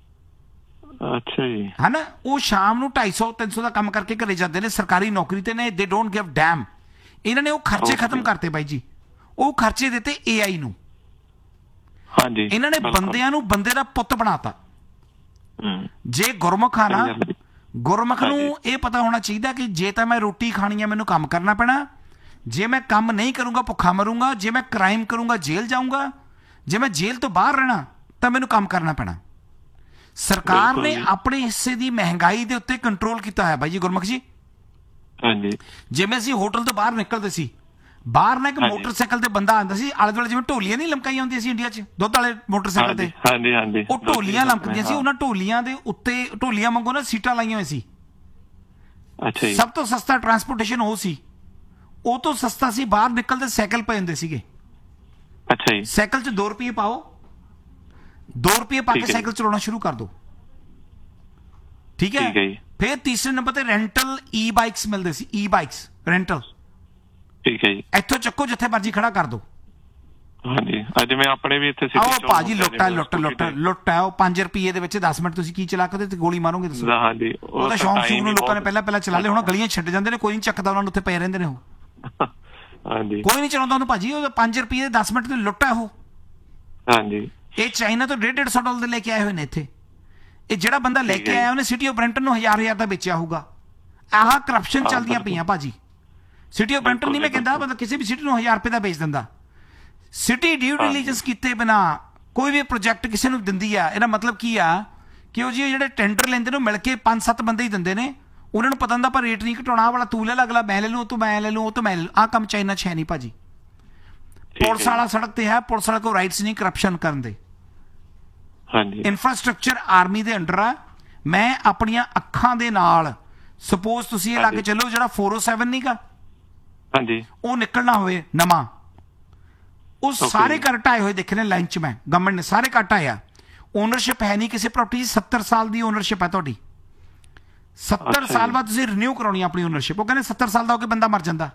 ਅੱਛਾ ਜੀ। ਹਨਾ? ਉਹ ਸ਼ਾਮ ਨੂੰ ਢਾਈ ਸੌ ਤਿੰਨ ਸੌ ਦਾ ਕੰਮ ਕਰਕੇ ਘਰੇ ਜਾਂਦੇ ਨੇ, ਸਰਕਾਰੀ ਨੌਕਰੀ ਤੇ ਨੇ, ਦੇ ਡੋਂਟ ਗਿਵ ਡੈਮ। ਇਹਨਾਂ ਨੇ ਉਹ ਖਰਚੇ ਖਤਮ ਕਰਤੇ ਬਾਈ ਜੀ, ਉਹ ਖਰਚੇ ਦਿੱਤੇ ਏ ਆਈ ਨੂੰ। ਹਾਂਜੀ। ਇਹਨਾਂ ਨੇ ਬੰਦਿਆਂ ਨੂੰ ਬੰਦੇ ਦਾ ਪੁੱਤ ਬਣਾਤਾ। ਜੇ ਗੁਰਮੁਖ ਆ ਨਾ, ਗੁਰਮੁਖ ਨੂੰ ਇਹ ਪਤਾ ਹੋਣਾ ਚਾਹੀਦਾ ਕਿ ਜੇ ਤਾਂ ਮੈਂ ਰੋਟੀ ਖਾਣੀ ਹੈ ਮੈਨੂੰ ਕੰਮ ਕਰਨਾ ਪੈਣਾ, ਜੇ ਮੈਂ ਕੰਮ ਨਹੀਂ ਕਰੂੰਗਾ ਭੁੱਖਾ ਮਰੂੰਗਾ, ਜੇ ਮੈਂ ਕ੍ਰਾਈਮ ਕਰੂੰਗਾ ਜੇਲ੍ਹ ਜਾਊਂਗਾ, ਜੇ ਮੈਂ ਜੇਲ੍ਹ ਤੋਂ ਬਾਹਰ ਰਹਿਣਾ ਤਾਂ ਮੈਨੂੰ ਕੰਮ ਕਰਨਾ ਪੈਣਾ। ਸਰਕਾਰ ਨੇ ਆਪਣੇ ਹਿੱਸੇ ਦੀ ਮਹਿੰਗਾਈ ਦੇ ਉੱਤੇ ਕੰਟਰੋਲ ਕੀਤਾ ਹੋਇਆ ਬਾਈ ਜੀ ਗੁਰਮੁਖ ਜੀ। ਹਾਂਜੀ। ਜਿਵੇਂ ਅਸੀਂ ਹੋਟਲ ਤੋਂ ਬਾਹਰ ਨਿਕਲਦੇ ਸੀ, ਬਾਹਰ ਨਾ ਇੱਕ ਮੋਟਰਸਾਈਕਲ ਤੇ ਬੰਦਾ ਆਉਂਦਾ ਸੀ, ਆਲੇ ਦੁਆਲੇ ਜਿਵੇਂ ਢੋਲੀਆਂ ਨਹੀਂ ਲਮਕਾਈਆਂ ਹੁੰਦੀਆਂ ਸੀ ਇੰਡੀਆ 'ਚ, ਦੁੱਧ ਵਾਲੇ ਮੋਟਰਸਾਈਕਲ ਤੇ। ਹਾਂਜੀ ਹਾਂਜੀ। ਉਹ ਢੋਲੀਆਂ ਲਮਕਦੀਆਂ ਸੀ, ਉਹਨਾਂ ਢੋਲੀਆਂ ਦੇ ਉੱਤੇ, ਢੋਲੀਆਂ ਵਾਂਗੂ ਨਾ ਸੀਟਾਂ ਲਾਈਆਂ ਹੋਈਆਂ ਸੀ। ਅੱਛਾ ਜੀ। ਸਭ ਤੋਂ ਸਸਤਾ ਟਰਾਂਸਪੋਰਟੇਸ਼ਨ ਉਹ ਸੀ। ਉਹ ਤੋਂ ਸਸਤਾ ਸੀ ਬਾਹਰ ਨਿਕਲਦੇ ਸਾਈਕਲ ਪਏ ਹੁੰਦੇ ਸੀਗੇ। ਅੱਛਾ ਜੀ। ਸਾਈਕਲ 'ਚ ਦੋ ਰੁਪਏ ਪਾਓ, ਦੋ ਰੁਪਏ ਪਾ ਕੇ ਸਾਈਕਲ ਚਲਾਉਣਾ ਸ਼ੁਰੂ ਕਰ ਦੋ। ਠੀਕ ਹੈ। ਫਿਰ ਤੀਸਰੇ ਨੰਬਰ ਤੇ ਰੈਂਟਲ ਈ ਬਾਈਕਸ ਮਿਲਦੇ ਸੀ, ਈ ਬਾਈਕਸ ਰੈਂਟਲ। ਠੀਕ ਹੈ ਜੀ। ਇੱਥੋਂ ਚੱਕੋ ਜਿੱਥੇ ਮਰਜ਼ੀ ਖੜਾ ਕਰ ਦੋ। ਹਾਂਜੀ। ਅੱਜ ਮੈਂ ਆਪਣੇ ਵੀ ਇੱਥੇ ਆਓ ਭਾਜੀ, ਲੁੱਟ ਹੈ ਲੁੱਟ ਲੁੱਟ ਲੁੱਟ ਹੈ। ਉਹ ਪੰਜ ਰੁਪਏ ਦੇ ਵਿੱਚ ਦਸ ਮਿੰਟ ਤੁਸੀਂ ਕੀ ਚਲਾ ਕੇ ਤੇ ਗੋਲੀ ਮਾਰੋਗੇ ਦੱਸੋ? ਹਾਂਜੀ। ਉਹ ਤਾਂ ਸ਼ੌਂਕ ਸ਼ੌਂਕ ਨੂੰ ਲੋਕਾਂ ਨੇ ਪਹਿਲਾਂ ਪਹਿਲਾਂ ਚਲਾ ਲਿਆ, ਹੁਣ ਗਲੀਆਂ ਛੱਡ ਜਾਂਦੇ ਨੇ, ਕੋਈ ਨਹੀਂ ਚੱਕਦਾ ਉਹਨਾਂ ਨੂੰ, ਉੱਥੇ ਪਏ ਰਹਿੰਦੇ ਨੇ ਉਹ। ਹਾਂਜੀ। ਕੋਈ ਨਹੀਂ ਚਲਾਉਂਦਾ ਉਹਨੂੰ ਭਾਜੀ, ਉਹ ਪੰਜ ਰੁਪਏ ਦੇ ਦਸ ਮਿੰਟ ਦੀ ਲੁੱਟ ਹੈ ਉਹ। ਹਾਂਜੀ। ਇਹ ਚਾਈਨਾ ਤੋਂ ਡੇਢ ਡੇਢ ਸੌ ਡਾਲਰ ਦੇ ਲੈ ਕੇ ਆਏ ਹੋਏ ਨੇ ਇੱਥੇ। ਇਹ ਜਿਹੜਾ ਬੰਦਾ ਲੈ ਕੇ ਆਇਆ ਉਹਨੇ ਸਿਟੀ ਆਫ ਬ੍ਰੈਂਟਨ ਨੂੰ ਹਜ਼ਾਰ ਹਜ਼ਾਰ ਦਾ ਵੇਚਿਆ ਹੋਊਗਾ। ਆਹ ਕਰਪਸ਼ਨ ਚੱਲਦੀਆਂ ਪਈਆਂ ਭਾਜੀ। ਸਿਟੀ ਆਫ ਬ੍ਰੈਂਟਨ ਨਹੀਂ ਮੈਂ ਕਹਿੰਦਾ, ਮਤਲਬ ਕਿਸੇ ਵੀ ਸਿਟੀ ਨੂੰ ਹਜ਼ਾਰ ਰੁਪਏ ਦਾ ਵੇਚ ਦਿੰਦਾ। ਸਿਟੀ ਡਿਊ ਡਿਲੀਜੈਂਸ ਕੀਤੇ ਬਿਨਾ ਕੋਈ ਵੀ ਪ੍ਰੋਜੈਕਟ ਕਿਸੇ ਨੂੰ ਦਿੰਦੀ ਆ, ਇਹਦਾ ਮਤਲਬ ਕੀ ਆ ਕਿ ਉਹ ਜੀ ਜਿਹੜੇ ਟੈਂਡਰ ਲੈਂਦੇ ਨੇ ਮਿਲ ਕੇ ਪੰਜ ਸੱਤ ਬੰਦੇ ਹੀ ਦਿੰਦੇ ਨੇ, ਉਹਨਾਂ ਨੂੰ ਪਤਾ ਹੁੰਦਾ ਪਰ ਰੇਟ ਨਹੀਂ ਘਟਾਉਣਾ, ਵਾਲਾ ਤੂੰ ਲੈ ਲਾ, ਅਗਲਾ ਮੈਂ ਲੈ ਲੂੰ, ਉਹ ਤੋਂ ਮੈਂ ਲੈ ਲੂੰ, ਉਹ ਤੋਂ ਮੈਂ ਲੈ ਲੂੰ। ਆਹ ਕੰਮ ਚਾਈਨਾ 'ਚ ਹੈ ਨਹੀਂ ਭਾਜੀ। ਪੁਲਿਸ ਵਾਲਾ ਸੜਕ ਤੇ ਹੈ, ਪੁਲਿਸ ਵਾਲੇ ਕੋਲ ਰਾਈਟਸ ਨਹੀਂ ਕਰਪਸ਼ਨ ਕਰਨ ਦੇ। ਹਾਂਜੀ। ਇਨਫਰਾਸਟ੍ਰਕਚਰ ਆਰਮੀ ਦੇ ਅੰਡਰ ਆ। ਮੈਂ ਆਪਣੀਆਂ ਅੱਖਾਂ ਦੇ ਨਾਲ, ਸਪੋਜ਼ ਤੁਸੀਂ ਇਹ ਲਾ ਕੇ ਚੱਲੋ ਜਿਹੜਾ ਚਾਰ ਸੌ ਸੱਤ ਨਹੀਂ ਗਾ, ਹਾਂਜੀ, ਉਹ ਨਿਕਲਣਾ ਹੋਵੇ ਨਵਾਂ, ਉਹ ਸਾਰੇ ਘਰ ਢਾਏ ਹੋਏ ਦੇਖੇ ਨੇ ਲਾਈਨ 'ਚ। ਮੈਂ ਗਵਰਨਮੈਂਟ ਨੇ ਸਾਰੇ ਘਰ ਢਾਇਆ। ਓਨਰਸ਼ਿਪ ਹੈ ਨਹੀਂ ਕਿਸੇ ਪ੍ਰਾਪਰਟੀ, ਸੱਤਰ ਸਾਲ ਦੀ ਓਨਰਸ਼ਿਪ ਹੈ ਤੁਹਾਡੀ। ਸੱਤਰ ਸਾਲ ਬਾਅਦ ਤੁਸੀਂ ਰਿਨਿਊ ਕਰਾਉਣੀ ਆਪਣੀ ਓਨਰਸ਼ਿਪ। ਉਹ ਕਹਿੰਦੇ ਸੱਤਰ ਸਾਲ ਦਾ ਹੋ ਕੇ ਬੰਦਾ ਮਰ ਜਾਂਦਾ,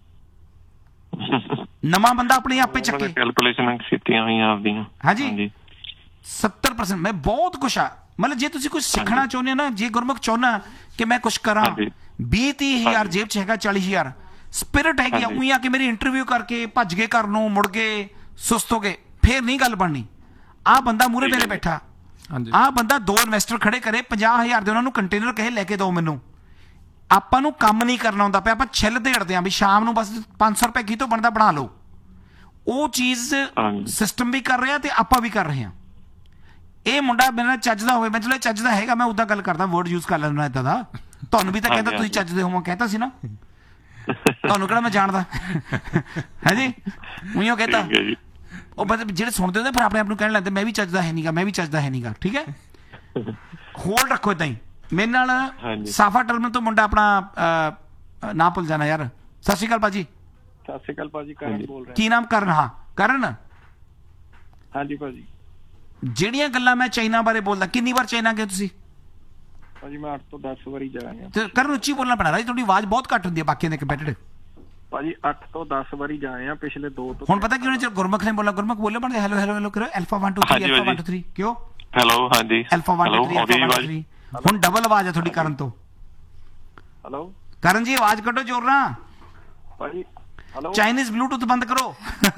ਨਵਾਂ ਬੰਦਾ ਆਪਣੇ ਆਪੇ ਚੱਕੇ। ਕੈਲਕੂਲੇਸ਼ਨ ਕੀਤੀਆਂ ਹੋਈਆਂ ਆਪਦੀਆਂ। ਹਾਂਜੀ। ਸੱਤਰ ਪਰਸੈਂਟ ਮੈਂ ਬਹੁਤ ਕੁਛ ਆ। ਮਤਲਬ ਜੇ ਤੁਸੀਂ ਕੁਝ ਸਿੱਖਣਾ ਚਾਹੁੰਦੇ ਹੋ ਨਾ, ਜੇ ਗੁਰਮੁਖ ਚਾਹੁੰਦਾ ਕਿ ਮੈਂ ਕੁਛ ਕਰਾਂ, ਵੀਹ ਤੀਹ ਹਜ਼ਾਰ ਜੇਬ ਚ ਹੈਗਾ, ਚਾਲੀ ਹਜ਼ਾਰ ਸਪਿਰਿਟ ਹੈਗੀ ਆ, ਉਹੀ ਆ ਕਿ ਮੇਰੀ ਇੰਟਰਵਿਊ ਕਰਕੇ ਭੱਜ ਗਏ ਘਰ ਨੂੰ, ਮੁੜ ਗਏ, ਸੁਸਤ ਹੋ ਗਏ, ਫੇਰ ਨਹੀਂ ਗੱਲ ਬਣਨੀ। ਆਹ ਬੰਦਾ ਮੂਹਰੇ ਮੇਰੇ ਬੈਠਾ, ਆਹ ਬੰਦਾ ਦੋ ਇਨਵੈਸਟਰ ਖੜੇ ਕਰੇ, ਪੰਜਾਹ ਹਜ਼ਾਰ ਦੇ ਉਹਨਾਂ ਨੂੰ ਕੰਟੇਨਰ ਕਹੇ ਲੈ ਕੇ ਦਿਓ ਮੈਨੂੰ, ਆਪਾਂ ਨੂੰ ਕੰਮ ਨਹੀਂ ਕਰਨਾ ਹੁੰਦਾ ਪਿਆ, ਆਪਾਂ ਛਿੱਲ ਦੇੜਦੇ ਆਂ ਵੀ ਸ਼ਾਮ ਨੂੰ ਬਸ ਪੰਜ ਸੌ ਰੁਪਏ ਕੀ ਤੋਂ ਬਣਦਾ ਬਣਾ ਲਓ। ਉਹ ਚੀਜ਼ ਸਿਸਟਮ ਵੀ ਕਰ ਰਿਹਾ ਤੇ ਆਪਾਂ ਵੀ ਕਰ ਰਹੇ ਹਾਂ। ਇਹ ਮੁੰਡਾ ਮੇਰੇ ਨਾਲ ਚੱਜ ਦਾ ਹੋਵੇ, ਮੈਂ ਚਲੋ ਚੱਜ ਦਾ ਹੈਗਾ, ਮੈਂ ਉਦਾਂ ਗੱਲ ਕਰਦਾ, ਵਰਡ ਯੂਜ਼ ਕਰ ਲੈਂਦਾ ਏਦਾਂ ਦਾ। ਤੁਹਾਨੂੰ ਵੀ ਤਾਂ ਕਹਿੰਦਾ ਤੁਸੀਂ ਚੱਜ ਦੇ ਹੋਵਾਂ, ਕਹਿਤਾ ਸੀ ਨਾ, ਤੁਹਾਨੂੰ ਕਿਹੜਾ ਮੈਂ ਜਾਣਦਾ ਹੈ ਜੀ, ਉਹੀਓ ਕਹਿਤਾ। ਉਹ ਮਤਲਬ ਜਿਹੜੇ ਸੁਣਦੇ ਹੁੰਦੇ ਫਿਰ ਆਪਣੇ ਆਪ ਨੂੰ ਕਹਿਣ ਲੱਗਦੇ ਮੈਂ ਵੀ ਚੱਜਦਾ ਹੈ ਨੀਗਾ, ਮੈਂ ਵੀ ਚੱਜਦਾ ਹੈ ਨੀਗਾ। ਠੀਕ ਹੈ, ਹੋਲਡ ਰੱਖੋ ਏਦਾਂ ਹੀ। ਮੇਰੇ ਨਾਲ ਸਾਫਾ ਟਰਮਨ ਤੋਂ ਮੁੰਡਾ ਆਪਣਾ ਨਾ ਭੁੱਲ ਜਾਣਾ ਯਾਰ। ਸਤਿ ਸ਼੍ਰੀ ਅਕਾਲ ਭਾਜੀ। ਸਤਿ ਸ਼੍ਰੀ ਅਕਾਲ ਭਾਜੀ, ਕਰਨ ਬੋਲ ਰਿਹਾ। ਕੀ ਨਾਮ? ਕਰਨ। ਹਾਂ ਕਰਨ। ਹਾਂਜੀ ਭਾਜੀ। ਜਿਹੜੀਆਂ ਗੱਲਾਂ ਮੈਂ ਚਾਈਨਾ ਬਾਰੇ ਬੋਲਦਾ, ਕਿੰਨੀ ਵਾਰ ਚਾਈਨਾ ਗਏ ਤੁਸੀਂ? ਭਾਜੀ ਮੈਂ ਅੱਠ ਤੋਂ ਦਸ ਵਾਰੀ ਜਾਇਆ। ਤੇ ਕਰਨ ਉੱਚੀ ਬੋਲਣਾ ਪੈਣਾ ਰਾਜੀ, ਤੁਹਾਡੀ ਆਵਾਜ਼ ਬਹੁਤ ਘੱਟ ਹੁੰਦੀ ਹੈ ਬਾਕੀਆਂ ਦੇ ਕੰਪੈਟੀਟਿਵ। ਭਾਜੀ ਅੱਠ ਤੋਂ ਦਸ ਵਾਰੀ ਜਾਏ ਆ ਪਿਛਲੇ ਦੋ ਤੋਂ। ਹੁਣ ਪਤਾ ਕਿਉਂ ਨਹੀਂ? ਗੁਰਮੁਖ ਨੇ ਬੋਲਣਾ, ਗੁਰਮੁਖ ਬੋਲੇ ਬਣਦੇ ਹੈਲੋ ਹੈਲੋ ਹੈਲੋ ਕਰੋ, alpha one two three alpha one two three ਕਿਉਂ? ਹੈਲੋ ਹਾਂਜੀ alpha one two three alpha one two three। ਹੁਣ ਡਬਲ ਆਵਾਜ਼ ਹੈ ਤੁਹਾਡੀ ਕਰਨ ਤੋਂ। ਹੈਲੋ ਕਰਨ ਜੀ ਆਵਾਜ਼ ਕੱਢੋ ਜ਼ੋਰ ਨਾਲ ਭਾਜੀ। ਹੈਲੋ ਚਾਈਨੀਜ਼ ਬਲੂਟੁੱਥ ਬੰਦ ਕਰੋ।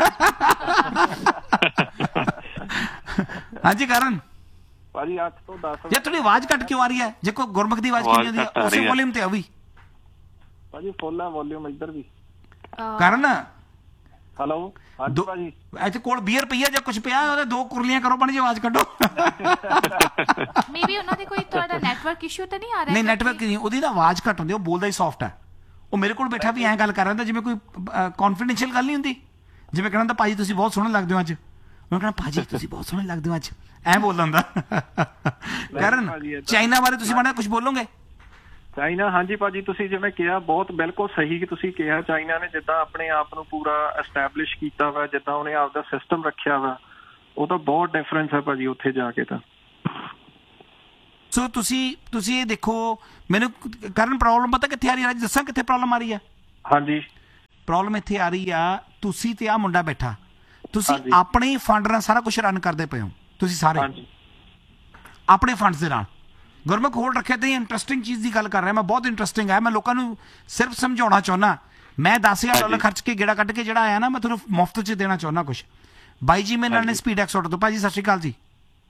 ਹਾਂਜੀ ਕਰਨ ਭਾਜੀ ਅੱਠ ਤੋਂ ਦਸ। ਜੇ ਤੁਹਾਡੀ ਆਵਾਜ਼ ਘੱਟ ਕਿਉਂ ਆ ਰਹੀ ਹੈ? ਜੇ ਕੋਈ ਗੁਰਮੁਖ ਦੀ ਆਵਾਜ਼ ਕਿੰਨੀ ਆਉਂਦੀ ਹੈ ਉਸੇ ਵੋਲਿਊਮ ਤੇ ਆ ਵੀ। ਭਾਜੀ ਫੁੱਲ ਹੈ ਵੋਲਿਊਮ ਇੱਧਰ ਵੀ। ਕਰਨ ਹੈਲੋ ਹਾਂਜੀ ਭਾਜੀ। ਇੱਥੇ ਕੋਲ ਬੀਅਰ ਪਈ ਆ ਜਾਂ ਕੁਝ ਪਿਆ, ਉਹਦੇ ਦੋ ਕੁਰਲੀਆਂ ਕਰੋ ਪਾਣੀ, ਆਵਾਜ਼ ਕੱਢੋ। ਮੇਬੀ ਉਹਨਾਂ ਦੇ ਕੋਈ ਤੁਹਾਡਾ ਨੈਟਵਰਕ ਇਸ਼ੂ ਤਾਂ ਨਹੀਂ ਆ ਰਿਹਾ? ਨਹੀਂ ਨੈਟਵਰਕ ਨਹੀਂ, ਉਹਦੀ ਨਾ ਆਵਾਜ਼ ਘੱਟ ਹੁੰਦੀ, ਉਹ ਬੋਲਦਾ ਹੀ ਸੌਫਟ ਹੈ। ਉਹ ਮੇਰੇ ਕੋਲ ਬੈਠਾ ਵੀ ਐਂ ਗੱਲ ਕਰ ਰਿਹਾ ਹੁੰਦਾ ਜਿਵੇਂ ਕੋਈ ਕੌਨਫੀਡੈਂਸ਼ੀਅਲ ਗੱਲ ਨਹੀਂ ਹੁੰਦੀ। ਜਿਵੇਂ ਕਹਿੰਦਾ ਭਾਜੀ ਤੁਸੀਂ ਬਹੁਤ ਸੋਹਣੇ ਲੱਗਦੇ ਹੋ ਅੱਜ, ਮੈਂ ਕਹਿੰਦਾ ਭਾਜੀ ਤੁਸੀਂ ਬਹੁਤ ਸੋਹਣੇ ਲੱਗਦੇ ਹੋ ਅੱਜ, ਐਂ ਬੋਲਦਾ ਹੁੰਦਾ। ਕਰਨ ਚਾਈਨਾ ਬਾਰੇ ਤੁਸੀਂ ਮਾੜਾ ਕੁਝ ਬੋਲੋਗੇ? ਚਾਈਨਾ ਹਾਂਜੀ ਭਾਜੀ, ਤੁਸੀਂ ਜਿਵੇਂ ਕਿਹਾ ਬਹੁਤ ਬਿਲਕੁਲ ਸਹੀ ਕਿ ਤੁਸੀਂ ਕਿਹਾ। ਚਾਈਨਾ ਨੇ ਜਿੱਦਾਂ ਆਪਣੇ ਆਪ ਨੂੰ ਪੂਰਾ ਐਸਟੈਬਲਿਸ਼ ਕੀਤਾ ਵਾ, ਜਿੱਦਾਂ ਉਹਨੇ ਆਪਦਾ ਸਿਸਟਮ ਰੱਖਿਆ ਵਾ, ਉਹ ਤਾਂ ਬਹੁਤ ਡਿਫਰੈਂਸ ਹੈ ਭਾਜੀ ਉੱਥੇ ਜਾ ਕੇ ਤਾਂ। ਸੋ ਤੁਸੀਂ ਤੁਸੀਂ ਇਹ ਦੇਖੋ, ਮੈਨੂੰ ਕਰਨ ਪ੍ਰੋਬਲਮ ਪਤਾ ਕਿੱਥੇ ਆ ਰਹੀ ਹੈ? ਦੱਸਾਂ ਕਿੱਥੇ ਪ੍ਰੋਬਲਮ ਆ ਰਹੀ ਹੈ? ਹਾਂਜੀ ਪ੍ਰੋਬਲਮ ਇੱਥੇ ਆ ਰਹੀ ਆ, ਤੁਸੀਂ ਤੇ ਆ ਮੁੰਡਾ ਬੈਠਾ, ਤੁਸੀਂ ਆਪਣੇ ਫੰਡ ਨਾਲ ਸਾਰਾ ਕੁਝ ਰਨ ਕਰਦੇ ਪਏ ਹੋ, ਤੁਸੀਂ ਸਾਰੇ ਆਪਣੇ ਫੰਡਸ ਦੇ ਨਾਲ। ਗੁਰਮੁਖ ਹੋਲਡ ਰੱਖਿਆ ਤੇ ਇੰਟਰਸਟਿੰਗ ਚੀਜ਼ ਦੀ ਗੱਲ ਕਰ ਰਿਹਾ ਮੈਂ, ਬਹੁਤ ਇੰਟਰਸਟਿੰਗ ਹੈ। ਮੈਂ ਲੋਕਾਂ ਨੂੰ ਸਿਰਫ ਸਮਝਾਉਣਾ ਚਾਹੁੰਦਾ, ਮੈਂ ਦਸ ਹਜ਼ਾਰ ਡਾਲਰ ਖਰਚ ਕੇ ਗੇੜਾ ਕੱਢ ਕੇ ਜਿਹੜਾ ਆਇਆ ਨਾ, ਮੈਂ ਤੁਹਾਨੂੰ ਮੁਫਤ ਚ ਦੇਣਾ ਚਾਹੁੰਦਾ ਕੁਛ। ਬਾਈ ਜੀ ਮੇਰੇ ਨਾਲ ਨੇ ਸਪੀਡ ਐਕਸ ਤੋਂ। ਭਾਜੀ ਸਤਿ ਸ਼੍ਰੀ ਅਕਾਲ ਜੀ।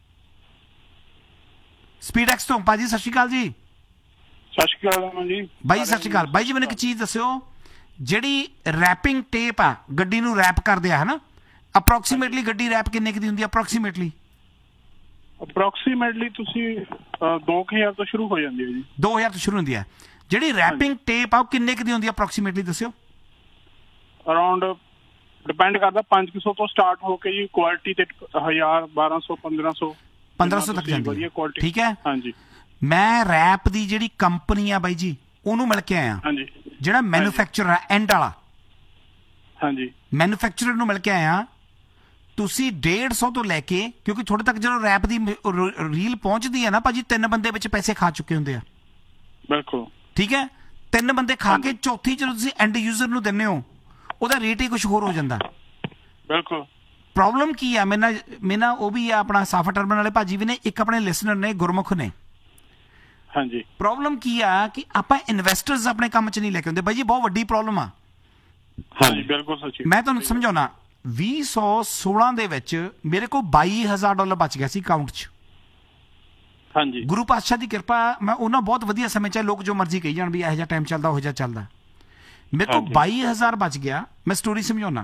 ਸਪੀਡ ਐਕਸ ਤੋਂ ਭਾਜੀ ਸਤਿ ਸ਼੍ਰੀ ਅਕਾਲ ਜੀ। ਸਤਿ ਸ਼੍ਰੀ ਅਕਾਲ ਜੀ ਬਾਈ। ਸਤਿ ਸ਼੍ਰੀ ਅਕਾਲ ਬਾਈ ਜੀ। ਮੈਨੂੰ ਇੱਕ ਚੀਜ਼ ਦੱਸਿਓ, ਜਿਹੜੀ ਰੈਪਿੰਗ ਟੇਪ ਆ ਗੱਡੀ ਨੂੰ ਰੈਪ ਕਰਦੇ ਆ ਹਨਾ, ਅਪਰੋਕਸੀਮੇਟਲੀ ਗੱਡੀ ਰੈਪ ਕਿੰਨੇ ਦੀ ਹੁੰਦੀ ਹੈ ਅਪਰੋਕਸੀਮੇਟਲੀ? ਅਪਰੋਕਸੀਮੇਟਲੀ ਤੁਸੀਂ ਦੋ ਹਜ਼ਾਰ ਤੋਂ ਸ਼ੁਰੂ ਹੋ ਜਾਂਦੀ ਹੈ ਜੀ। ਦੋ ਹਜ਼ਾਰ ਤੋਂ ਸ਼ੁਰੂ ਹੁੰਦੀ ਹੈ। ਜਿਹੜੀ ਰੈਪਿੰਗ ਟੇਪ ਆ ਉਹ ਕਿੰਨੇ ਦੀ ਹੁੰਦੀ ਹੈ ਅਪਰੋਕਸੀਮੇਟਲੀ ਦੱਸਿਓ? ਅਰਾਊਂਡ ਡਿਪੈਂਡ ਕਰਦਾ ਪੰਜ ਸੌ ਤੋਂ ਸਟਾਰਟ ਹੋ ਕੇ ਜੀ, ਕੁਆਲਿਟੀ ਤੇ ਹਜ਼ਾਰ ਬਾਰਾਂ ਸੌ ਪੰਦਰਾਂ ਸੌ ਪੰਦਰਾਂ ਸੌ ਤੱਕ ਜਾਂਦੀ ਹੈ। ਠੀਕ ਹੈ। ਹਾਂਜੀ। ਮੈਂ ਰੈਪ ਦੀ ਜਿਹੜੀ ਕੰਪਨੀ ਆ ਬਾਈ ਜੀ ਉਹਨੂੰ ਮਿਲ ਕੇ ਆਇਆ। ਹਾਂਜੀ। ਜਿਹੜਾ ਮੈਨੂਫੈਕਚਰਰ ਆ ਐਂਡ ਵਾਲਾ। ਹਾਂਜੀ। ਮੈਨੂਫੈਕਚਰਰ ਨੂੰ ਮਿਲ ਕੇ ਆਇਆ। ਤੁਸੀਂ ਡੇਢ ਸੌ ਤੋਂ ਲੈ ਕੇ, ਕਿਉਂਕਿ ਤੁਹਾਡੇ ਤੱਕ ਜਦੋਂ ਰੈਪ ਦੀ ਰੀਲ ਪਹੁੰਚਦੀ ਹੈ ਨਾ ਭਾਜੀ, ਤਿੰਨ ਬੰਦੇ ਵਿੱਚ ਪੈਸੇ ਖਾ ਚੁੱਕੇ ਹੁੰਦੇ ਆ। ਬਿਲਕੁਲ ਠੀਕ ਹੈ। ਤਿੰਨ ਬੰਦੇ ਖਾ ਕੇ ਚੌਥੀ ਜਦੋਂ ਤੁਸੀਂ ਐਂਡ ਯੂਜ਼ਰ ਨੂੰ ਦਿੰਦੇ ਹੋ, ਉਹਦਾ ਰੇਟ ਹੀ ਕੁਝ ਹੋਰ ਹੋ ਜਾਂਦਾ। ਬਿਲਕੁਲ। ਪ੍ਰੋਬਲਮ ਕੀ ਆ? ਮੇਰੇ ਨਾਲ ਮੇਰੇ ਨਾਲ ਉਹ ਵੀ ਆ ਆਪਣਾ ਸਾਫਾ ਟਰਮਨ ਵਾਲੇ ਭਾਜੀ ਵੀ ਨੇ, ਇੱਕ ਆਪਣੇ ਲਿਸਨਰ ਨੇ ਗੁਰਮੁਖ ਨੇ। ਹਾਂਜੀ। ਪ੍ਰੋਬਲਮ ਕੀ ਆ ਕਿ ਆਪਾਂ ਇਨਵੈਸਟਰਸ ਆਪਣੇ ਕੰਮ 'ਚ ਨਹੀਂ ਲੈ ਕੇ ਆਉਂਦੇ ਬਾਈ ਜੀ, ਬਹੁਤ ਵੱਡੀ ਪ੍ਰੋਬਲਮ ਆ। ਹਾਂਜੀ ਬਿਲਕੁਲ ਸੱਚੀ। ਮੈਂ ਤੁਹਾਨੂੰ ਸਮਝਾਉਣਾ, ਵੀਹ ਸੌ ਸੋਲਾਂ ਦੇ ਵਿੱਚ ਮੇਰੇ ਕੋਲ ਬਾਈ ਹਜ਼ਾਰ ਡਾਲਰ ਬਚ ਗਿਆ ਸੀ ਅਕਾਊਂਟ 'ਚ। ਹਾਂਜੀ। ਗੁਰੂ ਪਾਤਸ਼ਾਹ ਦੀ ਕਿਰਪਾ, ਮੈਂ ਉਹਨਾਂ ਬਹੁਤ ਵਧੀਆ ਸਮੇਂ 'ਚ, ਲੋਕ ਜੋ ਮਰਜ਼ੀ ਕਹੀ ਜਾਣ ਵੀ ਇਹੋ ਜਿਹਾ ਟਾਈਮ ਚੱਲਦਾ ਉਹ ਜਿਹਾ ਚੱਲਦਾ, ਮੇਰੇ ਕੋਲ ਬਾਈ ਹਜ਼ਾਰ ਬਚ ਗਿਆ। ਮੈਂ ਸਟੋਰੀ ਸਮਝਾਉਣਾ,